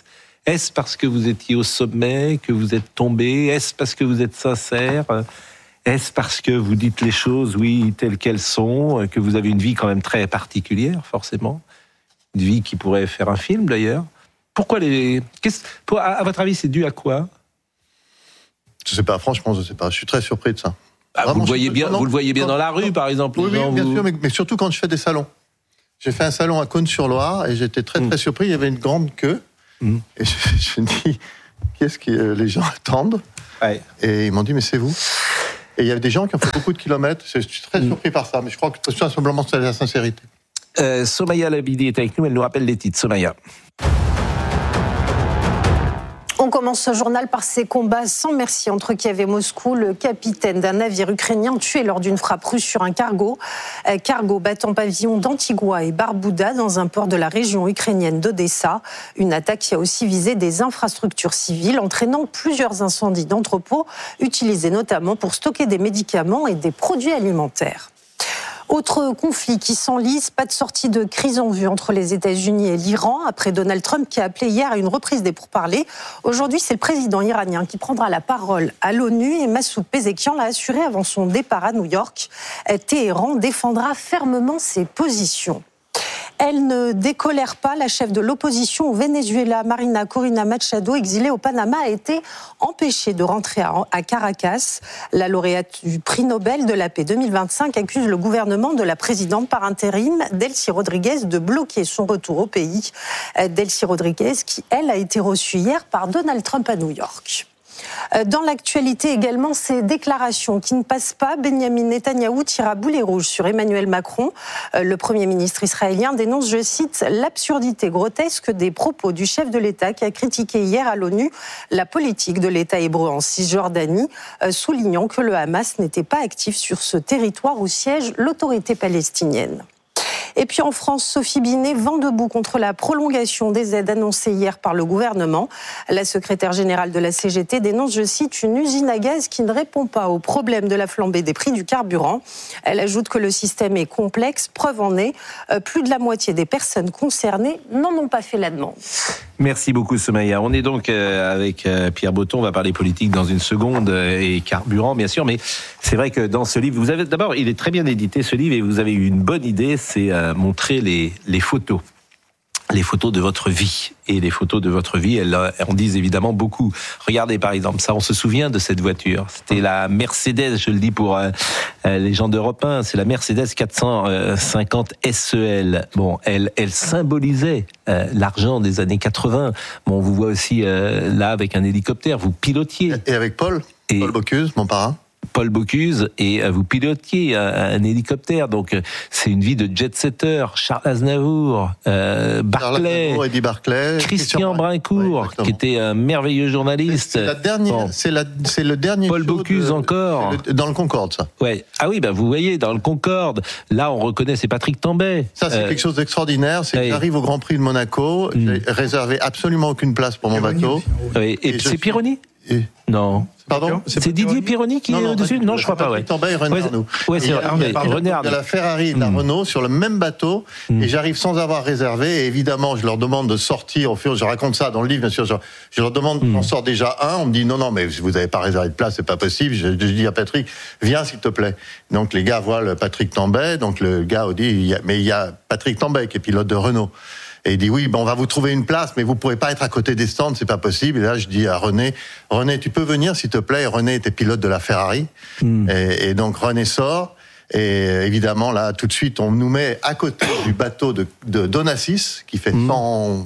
Est-ce parce que vous étiez au sommet, que vous êtes tombé ? Est-ce parce que vous êtes sincère ? Est-ce parce que vous dites les choses, oui, telles qu'elles sont, que vous avez une vie quand même très particulière, forcément ? Une vie qui pourrait faire un film, d'ailleurs. Pourquoi à votre avis, c'est dû à quoi ? Je sais pas, franchement, je sais pas. Je suis très surpris de ça. Vous le voyez bien dans la rue, par exemple. Oui, bien sûr, mais surtout quand je fais des salons. J'ai fait un salon à Cône-sur-Loire et j'étais très très surpris. Il y avait une grande queue et je me dis qu'est-ce que les gens attendent ? Et ils m'ont dit mais c'est vous. Et il y avait des gens qui ont fait beaucoup de kilomètres. Je suis très surpris par ça, mais je crois que tout simplement c'est la sincérité. Somaya Labidi est avec nous. Elle nous rappelle les titres. Somaya. On commence ce journal par ces combats sans merci entre Kiev et Moscou. Le capitaine d'un navire ukrainien tué lors d'une frappe russe sur un cargo. Cargo battant pavillon d'Antigua et Barbuda dans un port de la région ukrainienne d'Odessa. Une attaque qui a aussi visé des infrastructures civiles, entraînant plusieurs incendies d'entrepôts, utilisés notamment pour stocker des médicaments et des produits alimentaires. Autre conflit qui s'enlise, pas de sortie de crise en vue entre les États-Unis et l'Iran, après Donald Trump qui a appelé hier à une reprise des pourparlers. Aujourd'hui, c'est le président iranien qui prendra la parole à l'ONU et Massoud Pezeshkian l'a assuré avant son départ à New York. Téhéran défendra fermement ses positions. Elle ne décolère pas. La chef de l'opposition au Venezuela, Marina Corina Machado, exilée au Panama, a été empêchée de rentrer à Caracas. La lauréate du prix Nobel de la paix 2025 accuse le gouvernement de la présidente par intérim, Delcy Rodriguez, de bloquer son retour au pays. Delcy Rodriguez, qui, elle, a été reçue hier par Donald Trump à New York. Dans l'actualité également, ces déclarations qui ne passent pas. Benyamin Netanyahou tire à boulet rouge sur Emmanuel Macron. Le Premier ministre israélien dénonce, je cite, l'absurdité grotesque des propos du chef de l'État qui a critiqué hier à l'ONU la politique de l'État hébreu en Cisjordanie, soulignant que le Hamas n'était pas actif sur ce territoire où siège l'autorité palestinienne. Et puis en France, Sophie Binet vent debout contre la prolongation des aides annoncées hier par le gouvernement. La secrétaire générale de la CGT dénonce, je cite, une usine à gaz qui ne répond pas au problème de la flambée des prix du carburant. Elle ajoute que le système est complexe. Preuve en est, plus de la moitié des personnes concernées n'en ont pas fait la demande. Merci beaucoup, Somaya. On est donc avec Pierre Botton. On va parler politique dans une seconde et carburant, bien sûr. Mais c'est vrai que dans ce livre, vous avez d'abord, il est très bien édité ce livre et vous avez eu une bonne idée, c'est montrer les photos. Les photos de votre vie. Et les photos de votre vie, elles en disent évidemment beaucoup. Regardez par exemple ça, on se souvient de cette voiture. C'était la Mercedes, je le dis pour les gens d'Europe 1, c'est la Mercedes 450 SEL. Bon, elle symbolisait l'argent des années 80. Bon, on vous voit aussi là avec un hélicoptère, vous pilotiez. Et avec Paul Bocuse, mon parrain. Paul Bocuse, et vous pilotiez un hélicoptère, donc c'est une vie de jet-setter. Charles Aznavour, Barclay, Eddie Barclay, Christian Brincourt, qui était un merveilleux journaliste. C'est la dernière, c'est le dernier. Paul Bocuse encore. Dans le Concorde, ça. Ouais. Ah oui, vous voyez, dans le Concorde, là on reconnaît, c'est Patrick Tambay. Ça, c'est quelque chose d'extraordinaire. C'est que j'arrive au Grand Prix de Monaco, j'ai réservé absolument aucune place pour mon bateau. Oui. Et c'est Pironi. Non. Pardon, c'est Didier Pironi qui est dessus. Non, je crois pas. Ouais. Tambay et René Arnoux. Ouais, c'est René Arnoux. De la Ferrari et de la Renault sur le même bateau, et j'arrive sans avoir réservé. Et évidemment, je leur demande de sortir. Je raconte ça dans le livre, bien sûr. Je leur demande, j'en sors déjà un. On me dit non, mais vous n'avez pas réservé de place, c'est pas possible. Je dis à Patrick, viens s'il te plaît. Donc les gars voient le Patrick Tambay. Donc le gars dit, mais il y a Patrick Tambay qui est pilote de Renault. Et il dit oui, on va vous trouver une place, mais vous pourrez pas être à côté des stands, c'est pas possible. Et là, je dis à René, tu peux venir s'il te plaît. Et René était pilote de la Ferrari, et donc René sort. Et évidemment, là, tout de suite, on nous met à côté du bateau de Donassis, qui fait 100,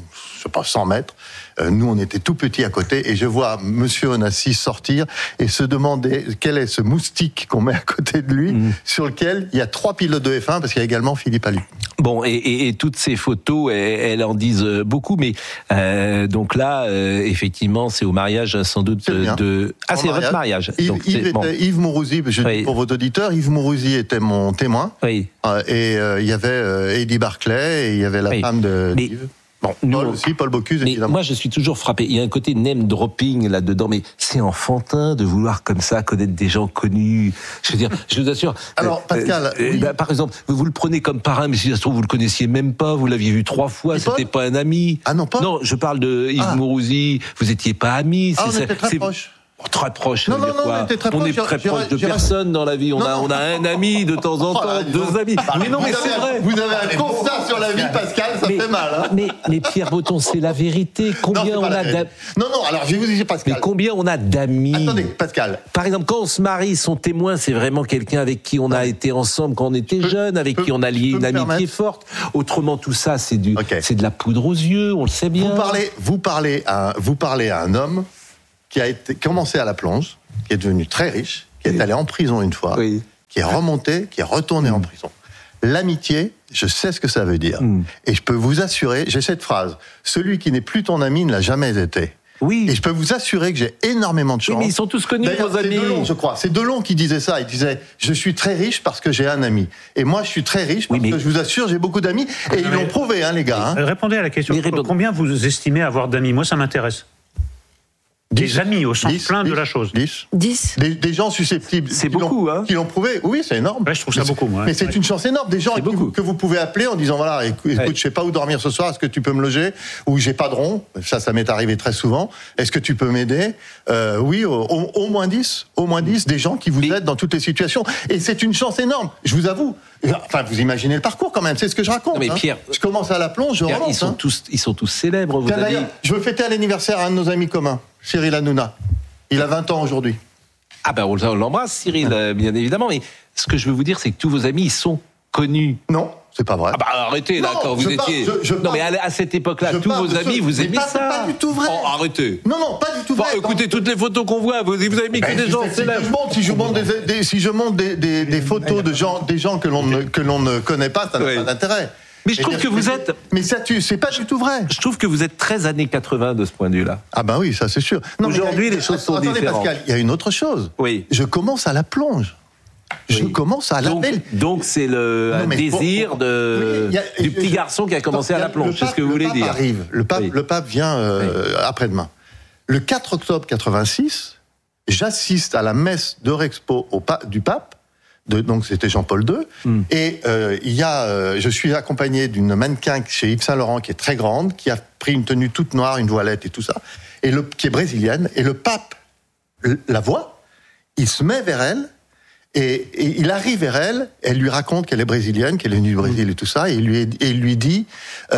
sais pas, 100 mètres. Nous, on était tout petits à côté, et je vois Monsieur Onassis sortir et se demander quel est ce moustique qu'on met à côté de lui, sur lequel il y a 3 pilotes de F1, parce qu'il y a également Philippe Allu. Bon, et toutes ces photos, elles en disent beaucoup, mais donc là, effectivement, c'est au mariage sans doute de... Ah, c'est votre mariage. Yves Mourouzi, je dis pour vos auditeurs, Yves Mourouzi était mon témoin, et il y avait Eddie Barclay, et il y avait la femme de Yves. Bon, Paul Bocuse, évidemment. Moi, je suis toujours frappé. Il y a un côté name dropping là-dedans, mais c'est enfantin de vouloir comme ça connaître des gens connus. Je veux dire, je vous assure. Alors, Pascal, par exemple, vous le prenez comme parrain, mais si ça se trouve, vous le connaissiez même pas, vous l'aviez vu 3 fois, c'était pas un ami. Ah non, pas. Non, je parle de Yves Mourouzi, vous étiez pas amis. On était très proches. Très proche. Non, on était très proche. On est très proche de personne dans la vie. On a un ami de temps en temps, 2 amis. Mais non, mais c'est vrai. Vous avez un constat sur la vie, Pascal, ça fait mal. Hein. Mais Pierre Breton, c'est la vérité. Combien on a d'amis. Non, alors je vais vous dire, Pascal. Mais combien on a d'amis. Attendez, Pascal. Par exemple, quand on se marie, son témoin, c'est vraiment quelqu'un avec qui on a été ensemble quand on était jeune, avec qui on a lié une amitié forte. Autrement, tout ça, c'est de la poudre aux yeux, on le sait bien. Vous parlez à un homme qui a commencé à la plonge, qui est devenu très riche, qui est allé en prison une fois, qui est remonté, qui est retourné en prison. L'amitié, je sais ce que ça veut dire. Et je peux vous assurer, j'ai cette phrase, celui qui n'est plus ton ami ne l'a jamais été. Oui. Et je peux vous assurer que j'ai énormément de chance. Oui, mais ils sont tous connus, vos amis. C'est Delon, je crois. C'est Delon qui disait ça. Il disait, je suis très riche parce que j'ai un ami. Et moi, je suis très riche parce que je vous assure, j'ai beaucoup d'amis. Et ils l'ont prouvé, les gars. Répondez à la question. Combien vous estimez avoir d'amis? Moi, ça m'intéresse. Des amis au sens plein de la chose. 10. Des gens susceptibles. C'est beaucoup, qui l'ont prouvé. Oui, c'est énorme. Ouais, je trouve ça beaucoup, moi. Mais c'est une chance énorme. Des gens que vous pouvez appeler en disant, voilà, écoute, je sais pas où dormir ce soir, est-ce que tu peux me loger? Ou j'ai pas de rond. Ça m'est arrivé très souvent. Est-ce que tu peux m'aider? Oui, au moins 10. Au moins 10, des gens qui vous aident dans toutes les situations. Et c'est une chance énorme. Je vous avoue. Enfin, vous imaginez le parcours quand même, c'est ce que je raconte. Non, mais Pierre, je commence à la plonge, je remonte. Ils sont tous célèbres, vous avez dit. Je veux fêter à l'anniversaire à un de nos amis communs, Cyril Hanouna. Il a 20 ans aujourd'hui. Ah ben on l'embrasse, Cyril, bien évidemment. Mais ce que je veux vous dire, c'est que tous vos amis, ils sont connus. Non, c'est pas vrai. Ah bah arrêtez là, quand vous étiez... Non mais à cette époque-là, tous vos amis, vous aimez ça. C'est pas du tout vrai. Oh, arrêtez. Non, pas du tout vrai. Écoutez, toutes les photos qu'on voit, vous avez mis que des gens célèbres. Si je montre des photos de gens que l'on ne connaît pas, ça n'a pas d'intérêt. Mais je trouve que vous êtes... Mais ça, c'est pas du tout vrai. Je trouve que vous êtes très années 80 de ce point de vue-là. Ah ben oui, ça c'est sûr. Aujourd'hui, les choses sont différentes. Pascal, il y a une autre chose. Oui. Je commence à la plonge. Je commence à laver. Donc c'est un désir du petit garçon qui a commencé à la plonge, c'est ce que vous voulez dire. Le pape vient après-demain. Le 4 octobre 86, j'assiste à la messe d'Eurexpo du pape. Donc c'était Jean-Paul II, et je suis accompagné d'une mannequin chez Yves Saint Laurent qui est très grande, qui a pris une tenue toute noire, une voilette et tout ça, qui est brésilienne, et le pape la voit, il se met vers elle, et il arrive vers elle, elle lui raconte qu'elle est brésilienne, qu'elle est venue du Brésil et tout ça, et il lui dit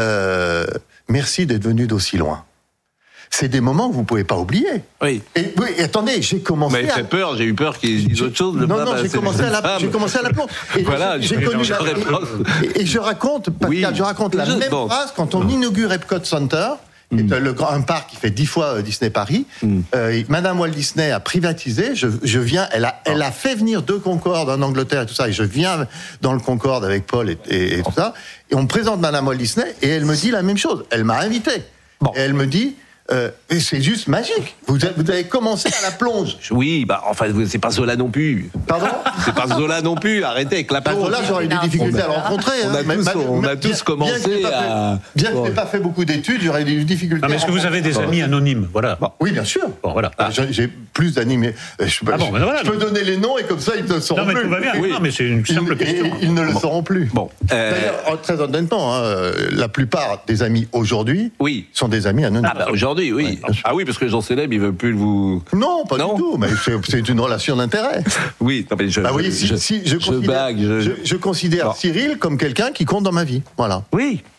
merci d'être venu d'aussi loin. C'est des moments que vous ne pouvez pas oublier. Oui. Et attendez, j'ai commencé. Vous m'avez fait peur, j'ai eu peur qu'il dise autre chose. Non, j'ai commencé à la plonge. Et voilà, j'ai connu et je raconte, Pascal, la même phrase quand on inaugure Epcot Center. Qui est un parc qui fait 10 fois Disney Paris. Madame Walt Disney a privatisé. Je viens, elle a fait venir 2 Concorde en Angleterre et tout ça. Et je viens dans le Concorde avec Paul et tout ça. Et on me présente Madame Walt Disney et elle me dit la même chose. Elle m'a invité. Et elle me dit. Et c'est juste magique. Vous avez commencé à la plonge. Oui, enfin, c'est pas Zola non plus. Pardon? C'est pas Zola non plus. Arrêtez avec la plonge. Zola, j'aurais eu des difficultés à le rencontrer. On a tous commencé à... Bien que je n'ai pas fait beaucoup d'études, j'aurais eu des difficultés. Non, mais est-ce que vous avez des amis anonymes? Voilà. Oui, bien sûr. Bon, voilà. J'ai plus d'amis, mais je peux donner les noms et comme ça, ils ne le sauront plus. Non, mais tout va bien. Oui. Non, mais c'est une simple question. Ils ne le sauront plus. Bon. D'ailleurs, très honnêtement, la plupart des amis aujourd'hui sont des amis anonymes. Ah, aujourd'hui, oui. Ah oui, parce que les gens célèbres, ils veulent plus vous... Non, pas du tout, mais c'est une relation d'intérêt. Oui, non, mais je considère Cyril comme quelqu'un qui compte dans ma vie. Voilà. Oui. Voilà.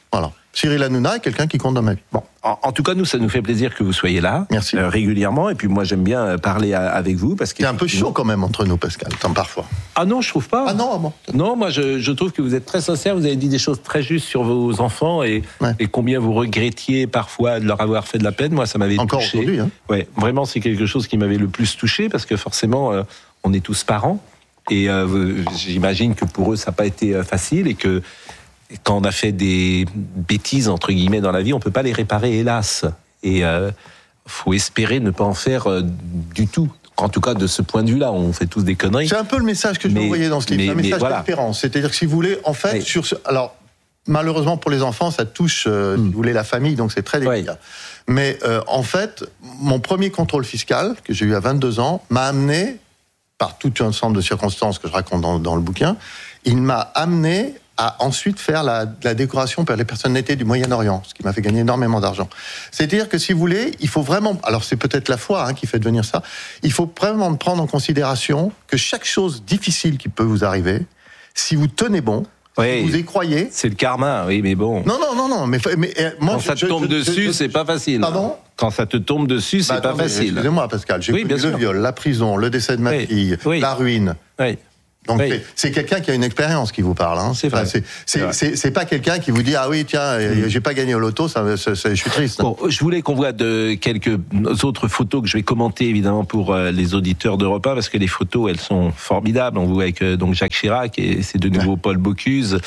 Cyril Hanouna est quelqu'un qui compte dans ma vie. Bon, en tout cas, nous, ça nous fait plaisir que vous soyez là. Merci. Régulièrement. Et puis moi, j'aime bien parler avec vous. Parce que c'est un peu chaud quand même entre nous, Pascal, parfois. Ah non, je trouve pas. Ah non, bon. Non, moi, je trouve que vous êtes très sincère. Vous avez dit des choses très justes sur vos enfants et combien vous regrettiez parfois de leur avoir fait de la peine. Moi, ça m'avait encore touché. Aujourd'hui, hein. Ouais, vraiment, c'est quelque chose qui m'avait le plus touché parce que forcément, on est tous parents. Et j'imagine que pour eux, ça n'a pas été facile et que quand on a fait des bêtises, entre guillemets, dans la vie, on ne peut pas les réparer, hélas. Et faut espérer ne pas en faire du tout. En tout cas, de ce point de vue-là, on fait tous des conneries. C'est un peu le message que je vais envoyer dans ce livre. C'est un message d'espérance. C'est-à-dire que si vous voulez, en fait, alors, malheureusement pour les enfants, ça touche, si vous voulez, la famille, donc c'est très délicat. Mais en fait, mon premier contrôle fiscal, que j'ai eu à 22 ans, m'a amené, par tout un ensemble de circonstances que je raconte dans le bouquin, il m'a amené à ensuite faire la décoration pour les personnalités du Moyen-Orient, ce qui m'a fait gagner énormément d'argent. C'est-à-dire que si vous voulez, il faut vraiment, alors c'est peut-être la foi qui fait devenir ça, il faut vraiment prendre en considération que chaque chose difficile qui peut vous arriver, si vous tenez bon, si vous y croyez... C'est le karma, oui, mais bon... Non, mais moi... Quand ça te tombe dessus, c'est pas facile. Pardon ? Quand ça te tombe dessus, c'est pas facile. Excusez-moi, Pascal, j'ai connu le viol, la prison, le décès de ma fille, la ruine... Donc c'est quelqu'un qui a une expérience qui vous parle. Hein. C'est vrai. C'est pas quelqu'un qui vous dit ah oui tiens j'ai pas gagné au loto, je suis triste. Bon, je voulais qu'on voit quelques autres photos que je vais commenter évidemment pour les auditeurs d'Europe 1 parce que les photos elles sont formidables. On voit avec donc Jacques Chirac et c'est de nouveau Paul Bocuse.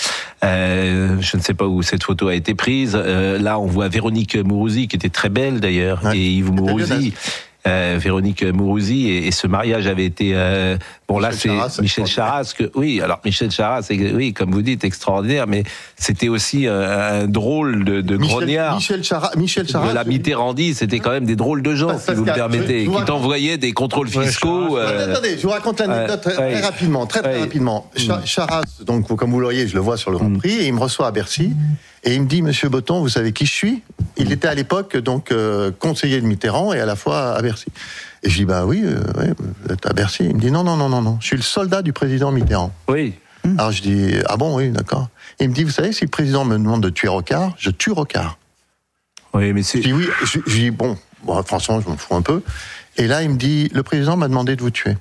Je ne sais pas où cette photo a été prise. Là on voit Véronique Mourouzi qui était très belle d'ailleurs et Yves Mourouzi. Véronique Mourouzi et ce mariage avait été bon là c'est Michel Charasse alors Michel Charasse oui comme vous dites extraordinaire mais c'était aussi un drôle de grognard. Michel Charasse de la Mitterrandie, c'était quand même des drôles de gens si vous le permettez qui t'envoyaient des contrôles fiscaux. Attendez, je vous raconte l'anecdote très rapidement, très rapidement. Charasse, donc comme vous le voyez, je le vois sur le Grand Prix et il me reçoit à Bercy. Et il me dit, Monsieur Botton, vous savez qui je suis ? Il était à l'époque donc conseiller de Mitterrand et à la fois à Bercy. Et je dis, bah oui, vous êtes à Bercy. Il me dit, non, je suis le soldat du président Mitterrand. Oui. Alors je dis, ah bon, oui, d'accord. Il me dit, vous savez, si le président me demande de tuer Rocard, je tue Rocard. Oui, mais c'est... Je dis, oui, je dis, bon, franchement, je m'en fous un peu. Et là, il me dit, le président m'a demandé de vous tuer.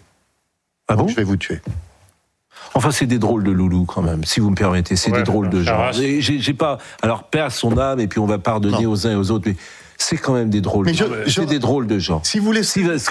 Ah bon ? Je vais vous tuer. Enfin, c'est des drôles de loulous quand même, si vous me permettez. C'est des drôles de gens. J'ai pas. Alors, père son âme, et puis on va pardonner aux uns et aux autres. Mais c'est quand même des drôles. C'est des drôles de gens. Si vous voulez,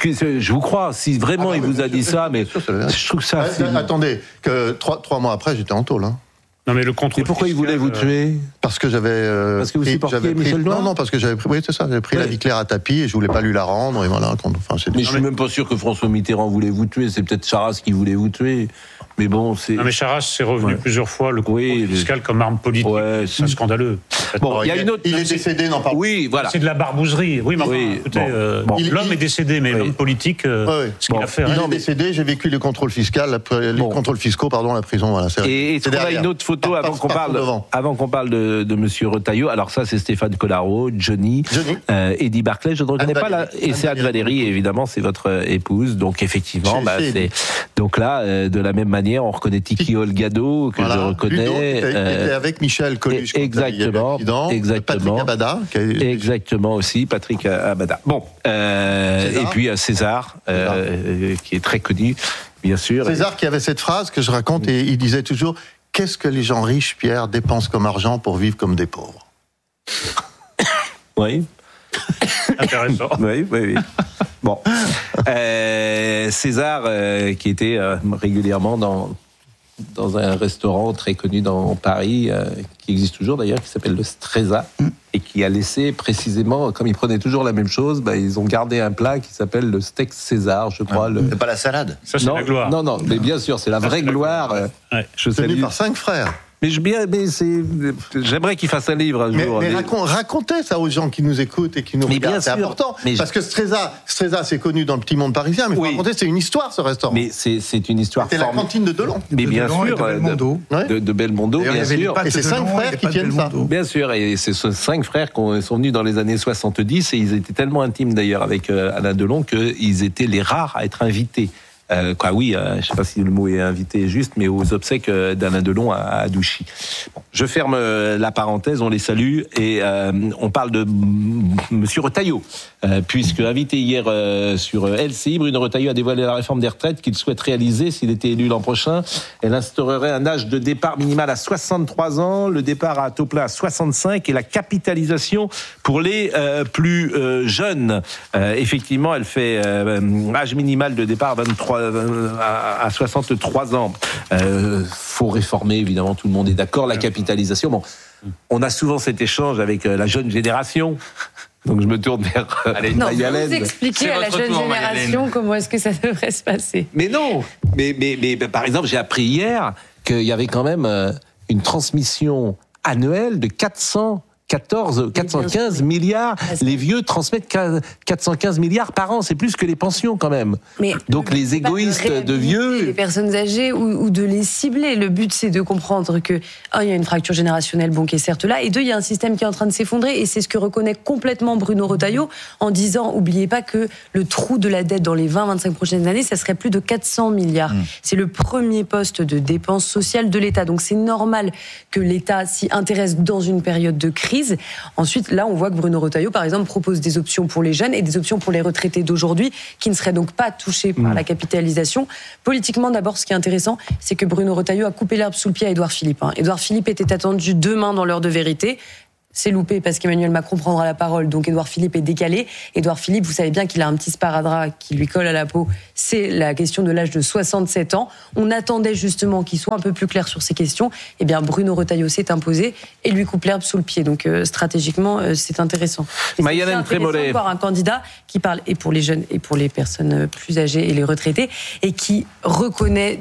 je vous crois. Si vraiment il vous a dit ça, mais je trouve ça. Attendez, que 3 mois après, j'étais en tôle. Hein. Non mais le contrôle. Et pourquoi il voulait vous tuer ? Parce que j'avais. Parce que vous supportiez Michel Noir ? Non, parce que j'avais pris. Oui, c'est ça. J'avais pris la vie claire à tapis et je voulais pas lui la rendre et voilà. Mais je suis même pas sûr que François Mitterrand voulait vous tuer. C'est peut-être Charasse qui voulait vous tuer. Mais bon, c'est. Non mais Charasse s'est revenu plusieurs fois le contrôle fiscal comme arme politique. C'est scandaleux. Bon, il y a une autre. Il est décédé, n'en parle pas. Oui, voilà. C'est de la barbouzerie. Oui, mais écoutez, l'homme est décédé, mais l'homme politique, ce qu'il a fait. Il est décédé. J'ai vécu les contrôles fiscaux, contrôles fiscaux, la prison. Voilà. Et on a une autre photo avant qu'on parle de Monsieur Retailleau. Alors ça, c'est Stéphane Collaro, Johnny. Eddie Barclay. Je ne reconnais pas là. Et c'est Anne Valérie, évidemment, c'est votre épouse. Donc effectivement, c'est donc là, de la même manière, on reconnaît Tiki Olgado que je reconnais. Ludo, qui était avec Michel Coluche. Exactement. Patrick Abada. Exactement aussi, Patrick Abada. Bon, et puis César, qui est très connu, bien sûr. César qui avait cette phrase que je raconte et il disait toujours « Qu'est-ce que les gens riches, Pierre, dépensent comme argent pour vivre comme des pauvres ?» Oui. Intéressant. Oui. Bon. César, qui était régulièrement dans un restaurant très connu dans Paris, qui existe toujours d'ailleurs, qui s'appelle le Stresa, et qui a laissé précisément, comme ils prenaient toujours la même chose, ils ont gardé un plat qui s'appelle le steak César, je crois. C'est pas la salade. Ça, c'est la gloire. Non, mais bien sûr, c'est la vraie gloire. Je salue par 5 frères. Mais j'aimerais qu'il fasse un livre un jour. Mais racontez ça aux gens qui nous écoutent et qui nous regardent. C'est important. Parce que Stresa, c'est connu dans le petit monde parisien, mais racontez, c'est une histoire ce restaurant. Mais c'est une histoire. C'était la cantine de Delon. Mais bien sûr, de Belmondo, bien sûr. Et c'est 5 frères qui tiennent ça. Bien sûr, et c'est 5 frères qui sont venus dans les années 70 et ils étaient tellement intimes d'ailleurs avec Alain Delon qu'ils étaient les rares à être invités je ne sais pas si le mot est invité juste, mais aux obsèques d'Alain Delon à Douchy. Bon, je ferme la parenthèse, on les salue, et on parle de Monsieur Retailleau, puisque invité hier sur LCI, Bruno Retailleau a dévoilé la réforme des retraites qu'il souhaite réaliser s'il était élu l'an prochain. Elle instaurerait un âge de départ minimal à 63 ans, le départ à taux plein à 65 et la capitalisation pour les plus jeunes. Effectivement, elle fait âge minimal de départ à 63 ans. Faut réformer, évidemment, tout le monde est d'accord, la capitalisation. Bon, on a souvent cet échange avec la jeune génération. Donc je me tourne vers Maï-Hélène. Vous expliquez à la jeune génération comment est-ce que ça devrait se passer. Mais non, mais par exemple, j'ai appris hier qu'il y avait quand même une transmission annuelle de 415 milliards. Les vieux transmettent 415 milliards par an. C'est plus que les pensions, quand même. Mais donc, les égoïstes de vieux... Les personnes âgées ou de les cibler. Le but, c'est de comprendre que, il y a une fracture générationnelle, qui est certes là, et deux, il y a un système qui est en train de s'effondrer, et c'est ce que reconnaît complètement Bruno Retailleau, en disant, oubliez pas que le trou de la dette dans les 20-25 prochaines années, ça serait plus de 400 milliards. C'est le premier poste de dépenses sociales de l'État. Donc, c'est normal que l'État s'y intéresse dans une période de crise. Ensuite, là, on voit que Bruno Retailleau, par exemple, propose des options pour les jeunes et des options pour les retraités d'aujourd'hui qui ne seraient donc pas touchés par la capitalisation. Politiquement, d'abord, ce qui est intéressant, c'est que Bruno Retailleau a coupé l'herbe sous le pied à Édouard Philippe. Édouard Philippe était attendu demain dans l'heure de vérité. C'est loupé parce qu'Emmanuel Macron prendra la parole, donc Édouard Philippe est décalé. Édouard Philippe, vous savez bien qu'il a un petit sparadrap qui lui colle à la peau, c'est la question de l'âge de 67 ans. On attendait justement qu'il soit un peu plus clair sur ces questions. Eh bien, Bruno Retailleau s'est imposé et lui coupe l'herbe sous le pied. Donc, stratégiquement, c'est intéressant. Maï-Hélène Trémollet. Encore un candidat qui parle et pour les jeunes et pour les personnes plus âgées et les retraités et qui reconnaît